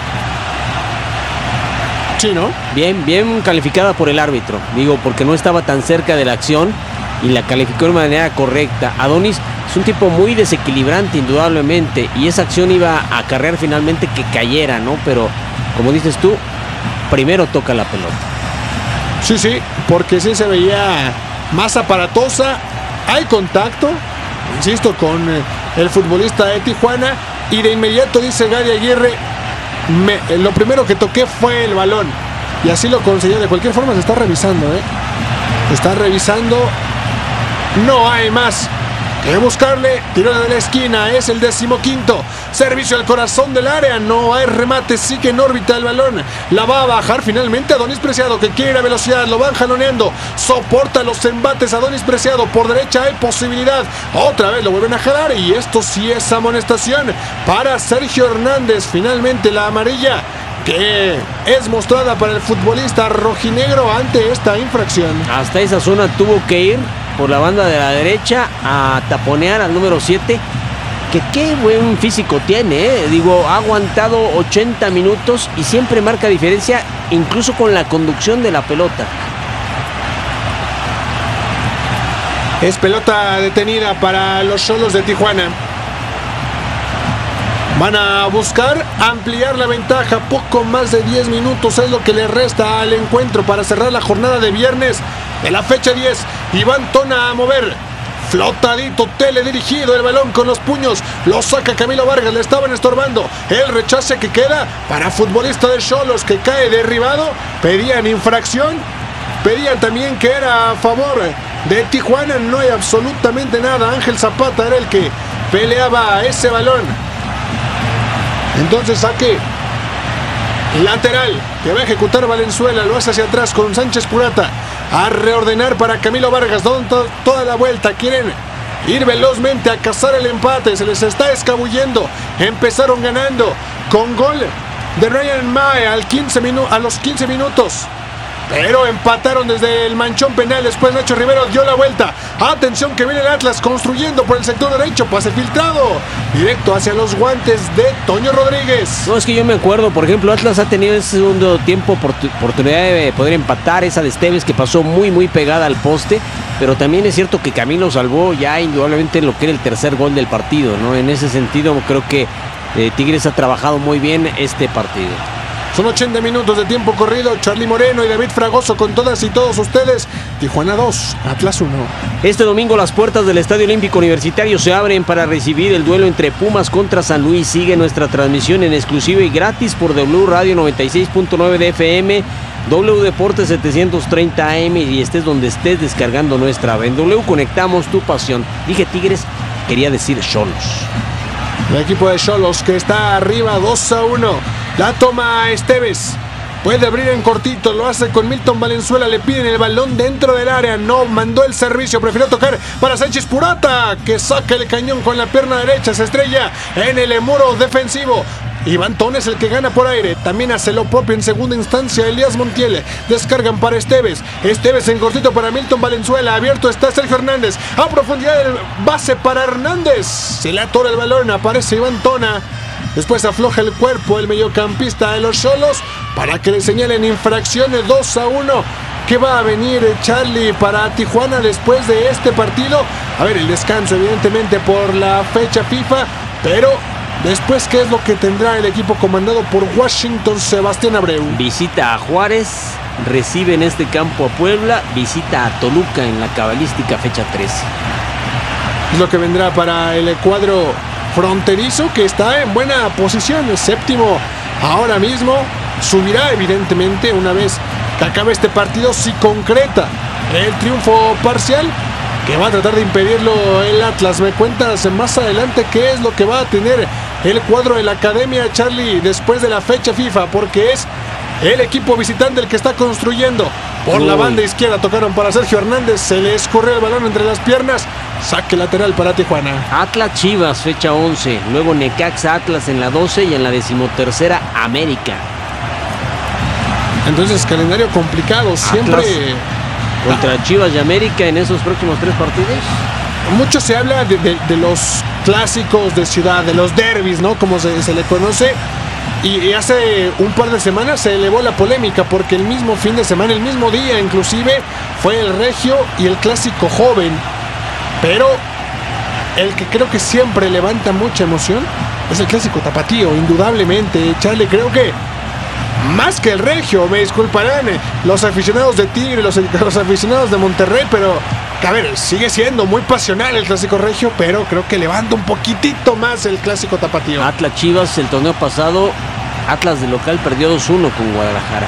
Sí, ¿no? Bien calificada por el árbitro. Digo, porque no estaba tan cerca de la acción y la calificó de manera correcta. Adonis es un tipo muy desequilibrante, indudablemente, y esa acción iba a acarrear finalmente que cayera, ¿no? Pero, como dices tú, primero toca la pelota. Sí, porque sí se veía más aparatosa. Hay contacto, insisto, con el futbolista de Tijuana, y de inmediato dice Gary Aguirre, lo primero que toqué fue el balón, y así lo consiguió. De cualquier forma se está revisando, está revisando. No hay más que buscarle. Tiro de la esquina, es el 15º. Servicio al corazón del área. No hay remate, sigue en órbita el balón. La va a bajar finalmente Adonis Preciado, que quiere ir a velocidad. Lo van jaloneando. Soporta los embates Adonis Preciado. Por derecha hay posibilidad. Otra vez lo vuelven a jalar. Y esto sí es amonestación para Sergio Hernández. Finalmente la amarilla, que es mostrada para el futbolista rojinegro ante esta infracción. Hasta esa zona tuvo que ir por la banda de la derecha a taponear al número 7, que qué buen físico tiene, Digo, ha aguantado 80 minutos y siempre marca diferencia, incluso con la conducción de la pelota. Es pelota detenida para los Xolos de Tijuana. Van a buscar ampliar la ventaja. Poco más de 10 minutos es lo que le resta al encuentro para cerrar la jornada de viernes de la fecha 10. Iván Tona a mover. Flotadito, teledirigido el balón con los puños. Lo saca Camilo Vargas, le estaban estorbando. El rechace que queda para futbolista de Xolos, que cae derribado. Pedían infracción. Pedían también que era a favor de Tijuana. No hay absolutamente nada. Ángel Zapata era el que peleaba ese balón. Entonces saque lateral que va a ejecutar Valenzuela. Lo hace hacia atrás con Sánchez Purata. A reordenar para Camilo Vargas. Toda la vuelta. Quieren ir velozmente a cazar el empate. Se les está escabullendo. Empezaron ganando con gol de Ryan Mae a los 15 minutos. pero empataron desde el manchón penal. Después Nacho Rivero dio la vuelta. Atención que viene el Atlas construyendo por el sector derecho, pase filtrado directo hacia los guantes de Toño Rodríguez. No, es que yo me acuerdo, por ejemplo, Atlas ha tenido ese segundo tiempo oportunidad de poder empatar, esa de Esteves que pasó muy pegada al poste, pero también es cierto que Camilo salvó ya indudablemente lo que era el tercer gol del partido, ¿no? En ese sentido creo que Tigres ha trabajado muy bien este partido. Son 80 minutos de tiempo corrido. Charlie Moreno y David Fragoso con todas y todos ustedes. Tijuana 2, Atlas 1. Este domingo las puertas del Estadio Olímpico Universitario se abren para recibir el duelo entre Pumas contra San Luis. Sigue nuestra transmisión en exclusiva y gratis por W Radio 96.9 de FM, W Deportes 730 AM y estés donde estés descargando nuestra app. En W conectamos tu pasión. Dije Tigres, quería decir Xolos. El equipo de Xolos que está arriba 2-1. La toma Esteves. Puede abrir en cortito, lo hace con Milton Valenzuela, le piden el balón dentro del área, no mandó el servicio, prefirió tocar para Sánchez Purata, que saca el cañón con la pierna derecha, se estrella en el muro defensivo. Iván Tones el que gana por aire, también hace lo propio en segunda instancia Elías Montiel, descargan para Esteves en cortito para Milton Valenzuela, abierto está Sergio Hernández, a profundidad del base para Hernández, se le atora el balón, aparece Iván Tona. Después afloja el cuerpo el mediocampista de los Xolos para que le señalen infracciones. 2-1. ¿Qué va a venir Charlie para Tijuana después de este partido? A ver, el descanso evidentemente por la fecha FIFA, pero después, ¿qué es lo que tendrá el equipo comandado por Washington Sebastián Abreu? Visita a Juárez, recibe en este campo a Puebla, visita a Toluca en la cabalística fecha 13. Es lo que vendrá para el cuadro fronterizo, que está en buena posición, el séptimo ahora mismo. Subirá evidentemente una vez que acabe este partido, si concreta el triunfo parcial, que va a tratar de impedirlo el Atlas. Me cuentas más adelante qué es lo que va a tener el cuadro de la Academia, Charlie, después de la fecha FIFA, porque es el equipo visitante el que está construyendo. Por la banda izquierda tocaron para Sergio Hernández, se le escurrió el balón entre las piernas, saque lateral para Tijuana. Atlas Chivas fecha 11, luego Necaxa Atlas en la 12 y en la 13ª América. Entonces calendario complicado, siempre Atlas contra Chivas y América en esos próximos 3 partidos. Mucho se habla de los clásicos de ciudad, de los derbis, ¿no? Como se le conoce. Y hace un par de semanas se elevó la polémica porque el mismo fin de semana, el mismo día inclusive, fue el Regio y el Clásico Joven. Pero el que creo que siempre levanta mucha emoción es el Clásico Tapatío, indudablemente. Charlie, creo que más que el Regio, me disculparán los aficionados de Tigre, los aficionados de Monterrey, pero a ver, sigue siendo muy pasional el Clásico Regio, pero creo que levanta un poquitito más el Clásico Tapatío. Atlas Chivas, el torneo pasado, Atlas de local perdió 2-1 con Guadalajara.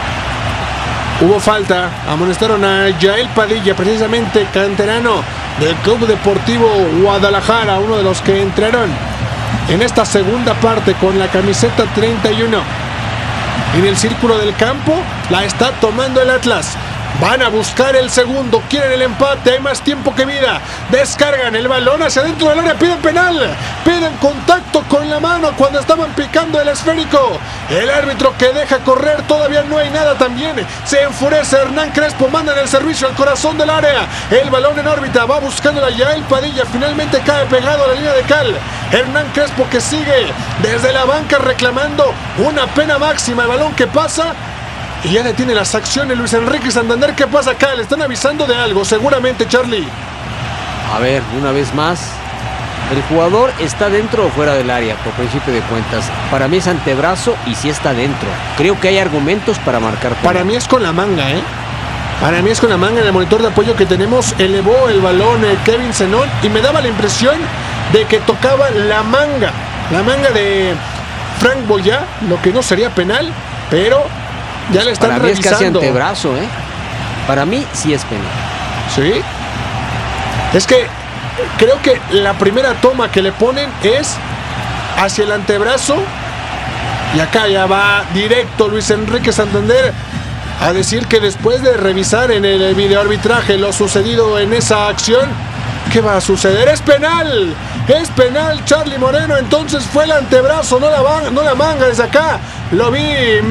Hubo falta, amonestaron a Yael Padilla, precisamente canterano del Club Deportivo Guadalajara, uno de los que entraron en esta segunda parte con la camiseta 31. En el círculo del campo la está tomando el Atlas. Van a buscar el segundo, quieren el empate, hay más tiempo que vida. Descargan el balón hacia dentro del área, piden penal, piden contacto con la mano cuando estaban picando el esférico. El árbitro que deja correr, todavía no hay nada también. Se enfurece Hernán Crespo, manda el servicio al corazón del área. El balón en órbita, va buscando la Yael Padilla, finalmente cae pegado a la línea de cal. Hernán Crespo que sigue desde la banca reclamando una pena máxima, el balón que pasa. Y ya detiene las acciones Luis Enrique Santander. ¿Qué pasa acá? Le están avisando de algo, seguramente, Charlie. A ver, una vez más, ¿el jugador está dentro o fuera del área? Por principio de cuentas, para mí es antebrazo y sí está dentro. Creo que hay argumentos para marcar penal. Para mí es con la manga, Para mí es con la manga. En el monitor de apoyo que tenemos, elevó el balón Kevin Zenón y me daba la impresión de que tocaba la manga de Frank Boyá, lo que no sería penal, pero ya le están revisando. Para mí es casi antebrazo, Para mí sí es penal. Sí. Es que creo que la primera toma que le ponen es hacia el antebrazo y acá ya va directo Luis Enrique Santander a decir que después de revisar en el videoarbitraje lo sucedido en esa acción, ¿qué va a suceder? ¡Es penal! ¡Es penal, Charlie Moreno! Entonces fue el antebrazo, no la manga desde acá. Lo vi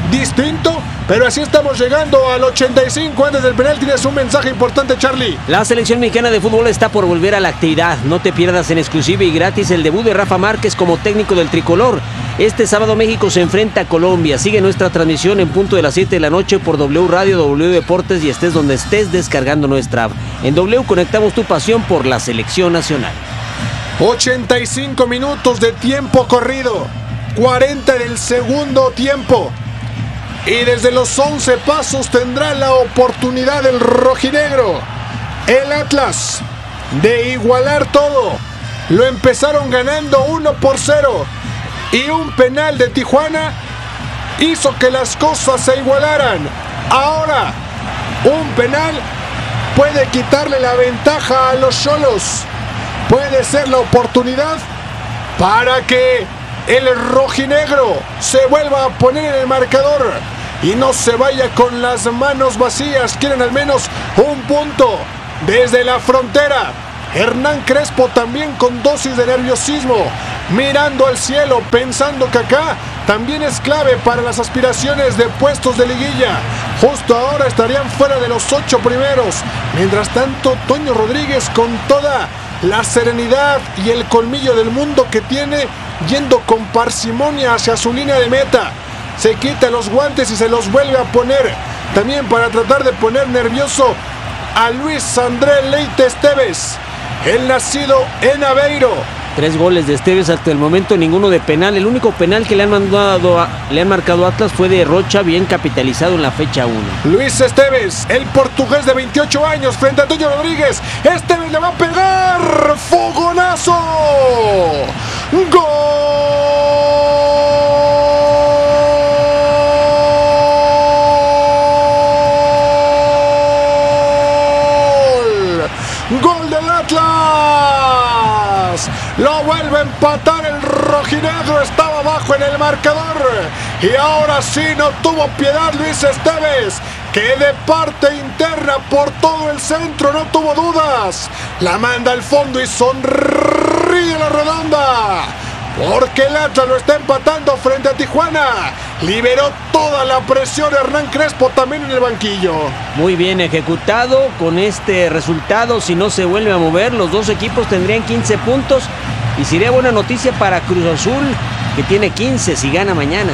distinto, pero así estamos llegando al 85 antes del penal. Tienes un mensaje importante, Charlie. La selección mexicana de fútbol está por volver a la actividad. No te pierdas en exclusiva y gratis el debut de Rafa Márquez como técnico del tricolor. Este sábado México se enfrenta a Colombia. Sigue nuestra transmisión en punto de las 7 de la noche por W Radio, W Deportes y estés donde estés descargando nuestra app. En W conectamos tu pasión por la selección nacional. 85 minutos de tiempo corrido, 40 del segundo tiempo. Y desde los 11 pasos tendrá la oportunidad el rojinegro, el Atlas, de igualar todo. Lo empezaron ganando 1-0 y un penal de Tijuana hizo que las cosas se igualaran. Ahora, un penal puede quitarle la ventaja a los Xolos. Puede ser la oportunidad para que el rojinegro se vuelva a poner en el marcador y no se vaya con las manos vacías. Quieren al menos un punto desde la frontera. Hernán Crespo también con dosis de nerviosismo, mirando al cielo, pensando que acá también es clave para las aspiraciones de puestos de liguilla. Justo ahora estarían fuera de los 8 primeros. Mientras tanto, Toño Rodríguez, con toda la serenidad y el colmillo del mundo que tiene, yendo con parsimonia hacia su línea de meta, se quita los guantes y se los vuelve a poner, también para tratar de poner nervioso a Luis André Leite Esteves, el nacido en Aveiro. 3 goles de Esteves hasta el momento, ninguno de penal. El único penal que le han marcado a Atlas fue de Rocha, bien capitalizado en la fecha 1. Luis Esteves, el portugués de 28 años, frente a Toño Rodríguez. Esteves le va a pegar. ¡Fogonazo! ¡Gol! ¡Gol del Atlas! Lo vuelve a empatar el rojinegro, estaba abajo en el marcador y ahora sí no tuvo piedad Luis Esteves, que de parte interna por todo el centro no tuvo dudas, la manda al fondo y sonríe la redonda, porque el Atlas lo está empatando frente a Tijuana. Liberó toda la presión Hernán Crespo también en el banquillo. Muy bien ejecutado. Con este resultado, si no se vuelve a mover, los dos equipos tendrían 15 puntos y sería buena noticia para Cruz Azul, que tiene 15 si gana mañana.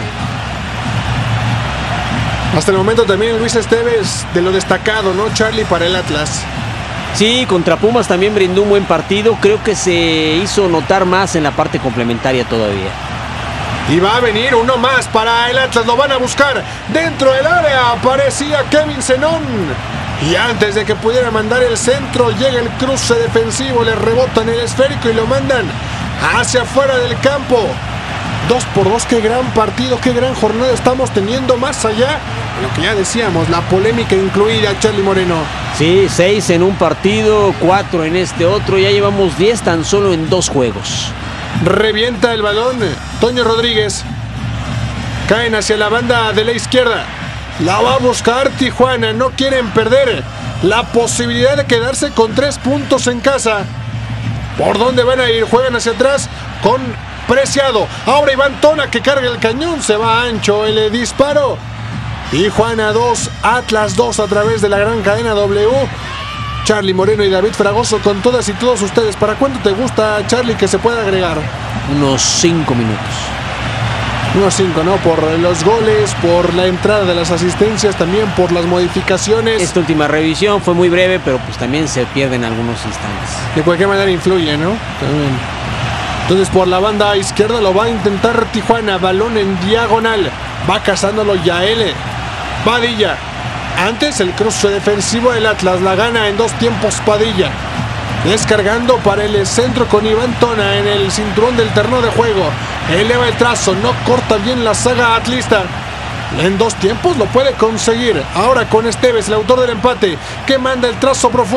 Hasta el momento también Luis Esteves de lo destacado, ¿no, Charlie, para el Atlas? Sí, contra Pumas también brindó un buen partido. Creo que se hizo notar más en la parte complementaria todavía. Y va a venir uno más para el Atlas, lo van a buscar dentro del área, aparecía Kevin Zenón. Y antes de que pudiera mandar el centro, llega el cruce defensivo, le rebotan el esférico y lo mandan hacia afuera del campo. 2-2, qué gran partido, qué gran jornada estamos teniendo, más allá de lo que ya decíamos, la polémica incluida, Charlie Moreno. Sí, 6 en un partido, 4 en este otro, ya llevamos 10 tan solo en 2 juegos. Revienta el balón Toño Rodríguez, caen hacia la banda de la izquierda, la va a buscar Tijuana, no quieren perder la posibilidad de quedarse con 3 puntos en casa. ¿Por dónde van a ir? Juegan hacia atrás con Preciado, ahora Iván Tona que carga el cañón, se va ancho el disparo. Tijuana 2, Atlas 2 a través de la gran cadena W. Charlie Moreno y David Fragoso con todas y todos ustedes. ¿Para cuánto te gusta, Charlie, que se pueda agregar? Unos 5 minutos. Unos 5, ¿no? Por los goles, por la entrada de las asistencias, también por las modificaciones. Esta última revisión fue muy breve, pero pues también se pierden algunos instantes. De cualquier manera influye, ¿no? También. Entonces por la banda izquierda lo va a intentar Tijuana. Balón en diagonal. Va cazándolo Yael Padilla. Antes el cruce defensivo del Atlas, la gana en 2 tiempos Padilla. Descargando para el centro con Iván Tona en el cinturón del terreno de juego. Eleva el trazo, no corta bien la saga atlista. En 2 tiempos lo puede conseguir. Ahora con Esteves, el autor del empate, que manda el trazo profundo.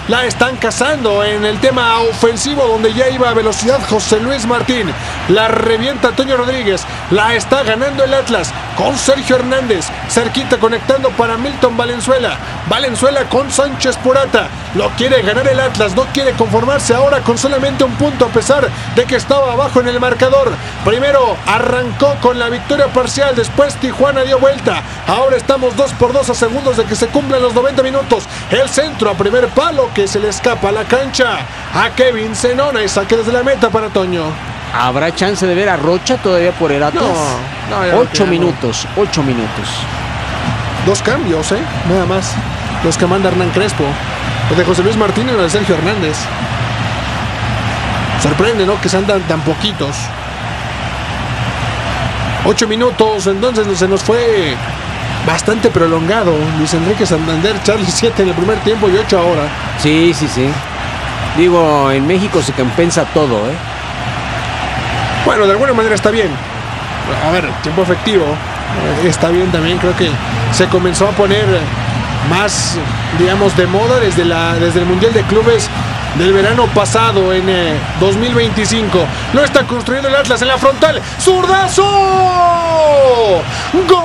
La están cazando en el tema ofensivo, donde ya iba a velocidad José Luis Martín. La revienta Toño Rodríguez. La está ganando el Atlas con Sergio Hernández. Cerquita conectando para Milton Valenzuela. Valenzuela con Sánchez Purata. Lo quiere ganar el Atlas. No quiere conformarse ahora con solamente un punto, a pesar de que estaba abajo en el marcador. Primero arrancó con la victoria parcial. Después Tijuana dio vuelta. Ahora estamos 2-2 a segundos de que se cumplan los 90 minutos. El centro a primer palo que se le escapa a la cancha a Kevin Zenona y saque desde la meta para Toño. ¿Habrá chance de ver a Rocha todavía por el Atlas? No, 8 minutos, 8 minutos. 2 cambios, nada más. Los que manda Hernán Crespo. Los de José Luis Martín y los de Sergio Hernández. Sorprende, ¿no? Que se andan tan poquitos. 8 minutos, entonces se nos fue bastante prolongado. Luis Enrique Santander, Charlie 7 en el primer tiempo y 8 ahora. Sí. Digo, en México se compensa todo, Bueno, de alguna manera está bien. A ver, tiempo efectivo está bien también. Creo que se comenzó a poner más, digamos, de moda desde el Mundial de Clubes del verano pasado en 2025. Lo está construyendo el Atlas en la frontal. ¡Zurdazo! ¡Gol!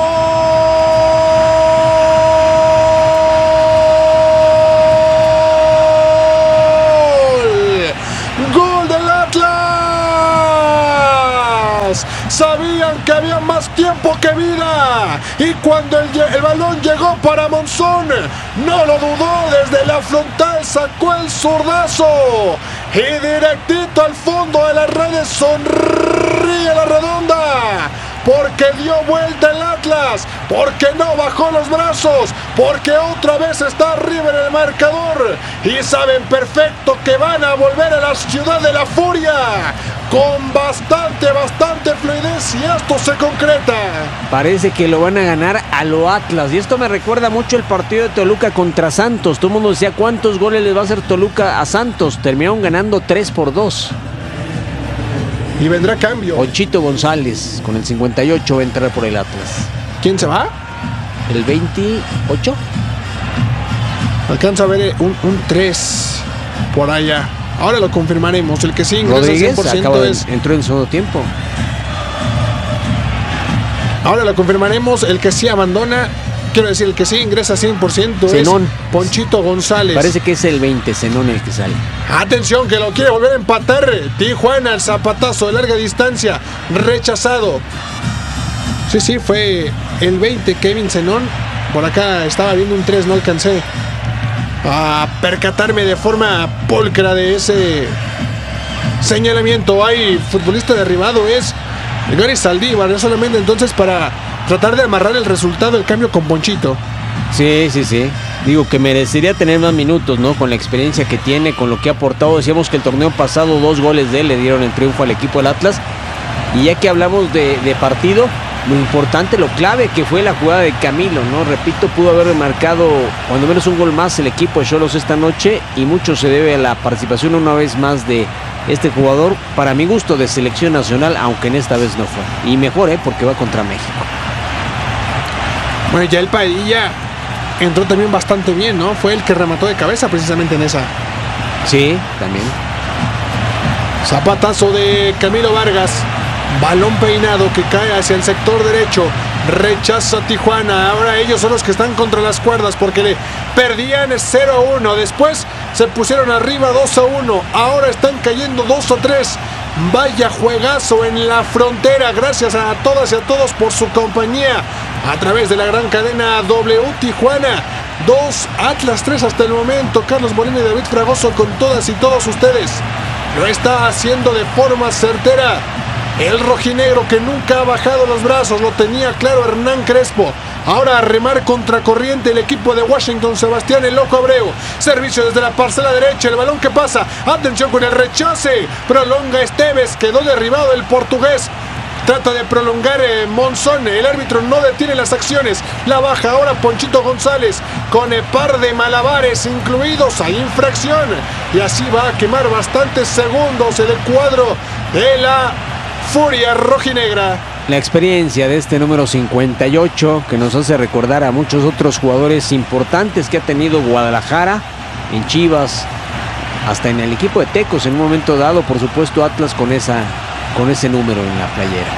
¡Gol del Atlas! Sabían que había más tiempo que vida, y cuando el balón llegó para Monzón, no lo dudó, desde la frontal sacó el zurdazo y directito al fondo de las redes. Sonríe la redonda, porque dio vuelta el Atlas, porque no bajó los brazos, porque otra vez está arriba en el marcador, y saben perfecto que van a volver a la ciudad de la furia con bastante fluidez, y esto se concreta. Parece que lo van a ganar a lo Atlas, y esto me recuerda mucho el partido de Toluca contra Santos. Todo el mundo decía cuántos goles les va a hacer Toluca a Santos. Terminaron ganando 3-2. Y vendrá cambio. Ponchito González con el 58 va a entrar por el Atlas. ¿Quién se va? ¿El 28? Alcanza a ver un 3 por allá. Ahora lo confirmaremos. El que sí ingresa Rodríguez 100% entró en segundo tiempo. Ahora lo confirmaremos. El que sí abandona, quiero decir, el que sí ingresa 100% Zenón. es Ponchito González. Parece que es el 20, Zenón, el que sale. Atención, que lo quiere volver a empatar Tijuana. El zapatazo de larga distancia, rechazado. Sí, fue el 20, Kevin Zenón. Por acá estaba viendo un 3, no alcancé a percatarme de forma pulcra de ese señalamiento. Hay futbolista derribado, es Gary Saldívar, no solamente entonces para tratar de amarrar el resultado, el cambio con Ponchito. Sí. Digo que merecería tener más minutos, ¿no? Con la experiencia que tiene, con lo que ha aportado. Decíamos que el torneo pasado 2 goles de él le dieron el triunfo al equipo del Atlas. Y ya que hablamos de partido, lo importante, lo clave que fue la jugada de Camilo, ¿no? Repito, pudo haber marcado cuando menos un gol más el equipo de Xolos esta noche, y mucho se debe a la participación una vez más de este jugador, para mi gusto, de selección nacional, aunque en esta vez no fue. Y mejor, porque va contra México. Bueno, ya el Padilla entró también bastante bien, ¿no? Fue el que remató de cabeza precisamente en esa. Sí, también. Zapatazo de Camilo Vargas. Balón peinado que cae hacia el sector derecho. Rechaza Tijuana. Ahora ellos son los que están contra las cuerdas, porque le perdían 0-1. Después se pusieron arriba 2-1. Ahora están cayendo 2-3. Vaya juegazo en la frontera. Gracias a todas y a todos por su compañía a través de la gran cadena W Tijuana. 2, Atlas 3 hasta el momento. Carlos Moreno y David Fragoso con todas y todos ustedes. Lo está haciendo de forma certera el rojinegro, que nunca ha bajado los brazos. Lo tenía claro Hernán Crespo. Ahora a remar contracorriente el equipo de Washington. Sebastián el Loco Abreu. Servicio desde la parcela derecha. El balón que pasa. Atención con el rechace. Prolonga Esteves. Quedó derribado el portugués. Trata de prolongar Monzón. El árbitro no detiene las acciones. La baja ahora Ponchito González con par de malabares incluidos. Hay infracción. Y así va a quemar bastantes segundos el cuadro de la Furia rojinegra. La experiencia de este número 58, que nos hace recordar a muchos otros jugadores importantes que ha tenido Guadalajara, en Chivas, hasta en el equipo de Tecos en un momento dado. Por supuesto, Atlas con ese número en la playera.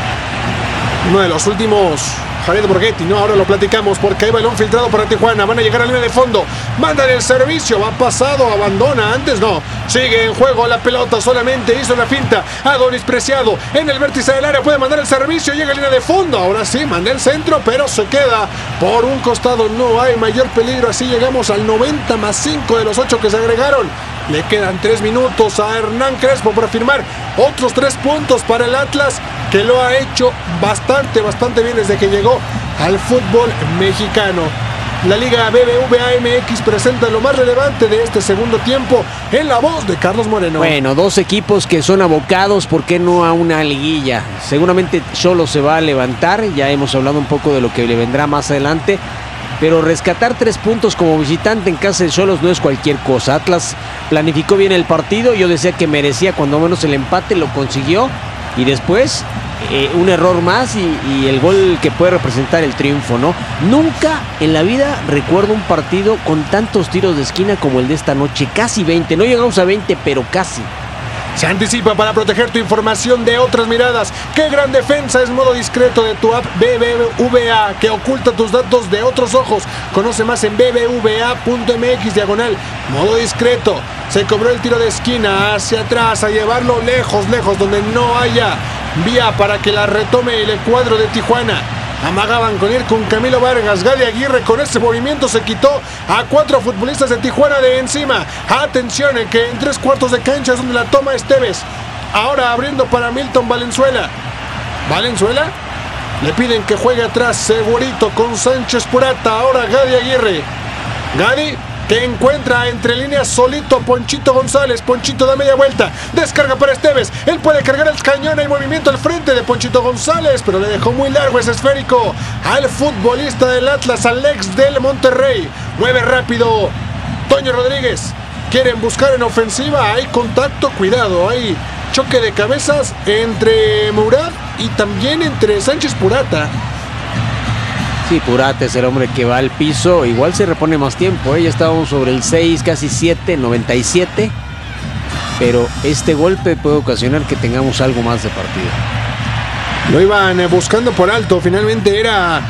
Uno de los últimos, Jared Borghetti, ¿no? Ahora lo platicamos porque hay balón filtrado para Tijuana. Van a llegar a la línea de fondo. Mandan el servicio. Va pasado, abandona. Antes no. Sigue en juego la pelota. Solamente hizo la finta. Adonis Preciado en el vértice del área. Puede mandar el servicio. Llega a la línea de fondo. Ahora sí, manda el centro, pero se queda por un costado. No hay mayor peligro. Así llegamos al 90 más 5 de los 8 que se agregaron. Le quedan 3 minutos a Hernán Crespo para firmar otros 3 puntos para el Atlas, que lo ha hecho bastante bien desde que llegó al fútbol mexicano. La Liga BBVA MX presenta lo más relevante de este segundo tiempo en la voz de Carlos Moreno. Bueno, dos equipos que son abocados, ¿por qué no a una liguilla? Seguramente Xolos se va a levantar, ya hemos hablado un poco de lo que le vendrá más adelante, pero rescatar 3 puntos como visitante en casa de Xolos no es cualquier cosa. Atlas planificó bien el partido, yo decía que merecía cuando menos el empate, lo consiguió, y después un error más y el gol que puede representar el triunfo, ¿no? Nunca en la vida recuerdo un partido con tantos tiros de esquina como el de esta noche, casi 20, no llegamos a 20, pero casi. Se anticipa para proteger tu información de otras miradas. ¡Qué gran defensa! Es modo discreto de tu app BBVA, que oculta tus datos de otros ojos. Conoce más en bbva.mx/modo discreto. Se cobró el tiro de esquina hacia atrás, a llevarlo lejos, donde no haya vía para que la retome el cuadro de Tijuana. Amagaban con ir con Camilo Vargas. Gadi Aguirre con ese movimiento se quitó a 4 futbolistas de Tijuana de encima. Atención, que en 3/4 de cancha es donde la toma Esteves. Ahora abriendo para Milton Valenzuela. ¿Valenzuela? Le piden que juegue atrás segurito con Sánchez Purata. Ahora Gadi Aguirre. Gadi, que encuentra entre líneas solito a Ponchito González. Ponchito da media vuelta, descarga para Esteves. Él puede cargar el cañón. Hay movimiento al frente de Ponchito González, pero le dejó muy largo ese esférico al futbolista del Atlas, al ex del Monterrey. Mueve rápido Toño Rodríguez. Quieren buscar en ofensiva. Hay contacto, cuidado. Hay choque de cabezas entre Murat y también entre Sánchez Purata. Sí, Purata es el hombre que va al piso. Igual se repone más tiempo, ya estábamos sobre el 6, casi 7, 97. Pero este golpe puede ocasionar que tengamos algo más de partido. Lo iban buscando por alto. Finalmente era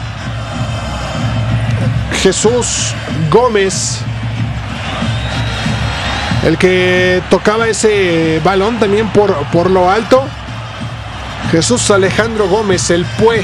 Jesús Gómez el que tocaba ese balón también por lo alto. Jesús Alejandro Gómez, el Pue.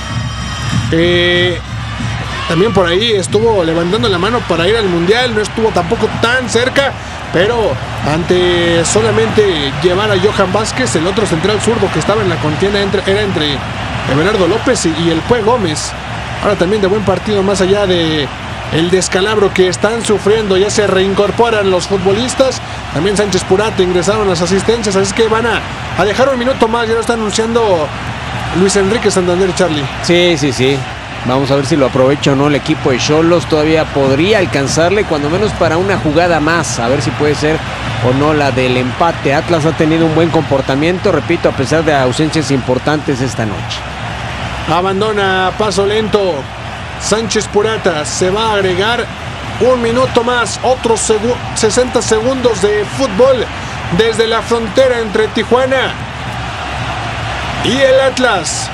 También por ahí estuvo levantando la mano para ir al Mundial. No estuvo tampoco tan cerca, pero ante solamente llevar a Johan Vázquez, el otro central zurdo que estaba en la contienda era entre Everardo López y el Pue Gómez. Ahora también de buen partido, más allá de el descalabro que están sufriendo. Ya se reincorporan los futbolistas. También Sánchez Purata ingresaron las asistencias, así que van a dejar un minuto más. Ya lo está anunciando Luis Enrique Santander, Charlie. Sí. Vamos a ver si lo aprovecha o no el equipo de Xolos. Todavía podría alcanzarle, cuando menos para una jugada más. A ver si puede ser o no la del empate. Atlas ha tenido un buen comportamiento, repito, a pesar de ausencias importantes esta noche. Abandona a paso lento Sánchez Purata. Se va a agregar un minuto más. Otros 60 segundos de fútbol desde la frontera entre Tijuana y el Atlas.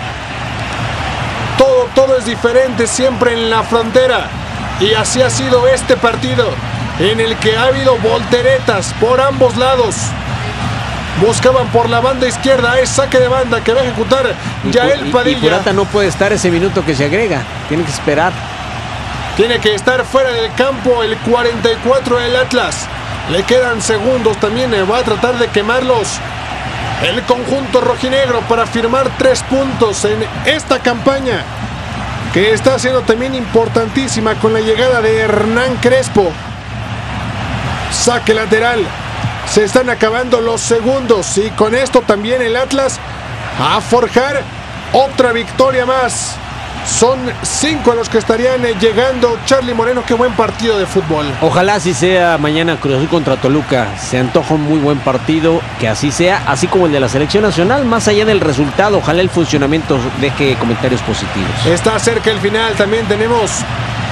Todo es diferente siempre en la frontera. Y así ha sido este partido, en el que ha habido volteretas por ambos lados. Buscaban por la banda izquierda. Es saque de banda que va a ejecutar Yael Padilla. Y Purata no puede estar ese minuto que se agrega. Tiene que esperar. Tiene que estar fuera del campo el 44 del Atlas. Le quedan segundos. También va a tratar de quemarlos el conjunto rojinegro para firmar 3 puntos en esta campaña, que está siendo también importantísima con la llegada de Hernán Crespo. Saque lateral. Se están acabando los segundos y con esto también el Atlas a forjar otra victoria más. Son 5 a los que estarían llegando. Charlie Moreno, qué buen partido de fútbol. Ojalá así sea mañana Cruz Azul contra Toluca. Se antoja un muy buen partido, que así sea, así como el de la selección nacional. Más allá del resultado, ojalá el funcionamiento deje comentarios positivos. Está cerca el final. También tenemos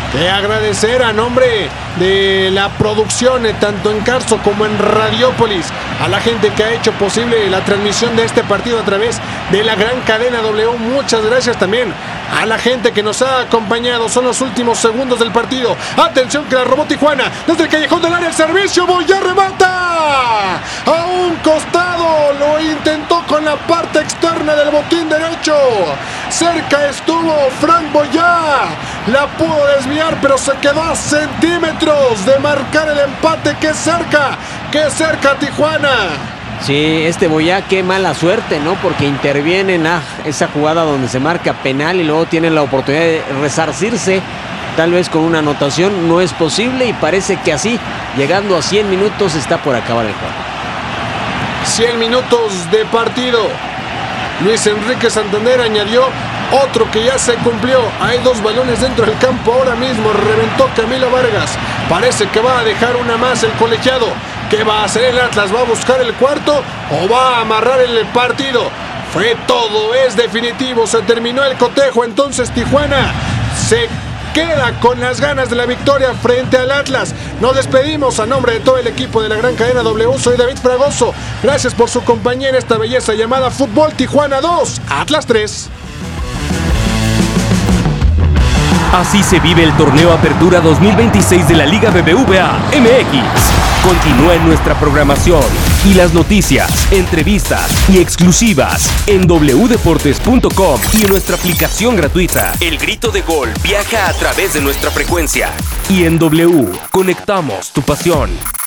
que agradecer a nombre de la producción, tanto en Carso como en Radiópolis, a la gente que ha hecho posible la transmisión de este partido a través de la gran cadena W. Muchas gracias también a la gente que nos ha acompañado. Son los últimos segundos del partido. Atención que la robó Tijuana desde el callejón del área. El servicio, Boyá remata a un costado, lo intentó con la parte externa del botín derecho. Cerca estuvo Frank Boyá, la pudo desviar, pero se quedó a centímetros de marcar el empate. ¡Qué cerca Tijuana! Sí, Boyá, qué mala suerte, ¿no? Porque interviene en esa jugada donde se marca penal y luego tienen la oportunidad de resarcirse, tal vez con una anotación. No es posible y parece que así, llegando a 100 minutos, está por acabar el juego. 100 minutos de partido. Luis Enrique Santander añadió otro que ya se cumplió. Hay 2 balones dentro del campo ahora mismo. Reventó Camilo Vargas. Parece que va a dejar una más el colegiado. ¿Qué va a hacer el Atlas? ¿Va a buscar el cuarto o va a amarrar el partido? Fue todo, es definitivo. Se terminó el cotejo. Entonces Tijuana se queda con las ganas de la victoria frente al Atlas. Nos despedimos a nombre de todo el equipo de la gran cadena W. Soy David Fragoso. Gracias por su compañía en esta belleza llamada Fútbol. Tijuana 2, Atlas 3. Así se vive el torneo Apertura 2026 de la Liga BBVA MX. Continúa en nuestra programación y las noticias, entrevistas y exclusivas en wdeportes.com y en nuestra aplicación gratuita. El grito de gol viaja a través de nuestra frecuencia. Y en W, conectamos tu pasión.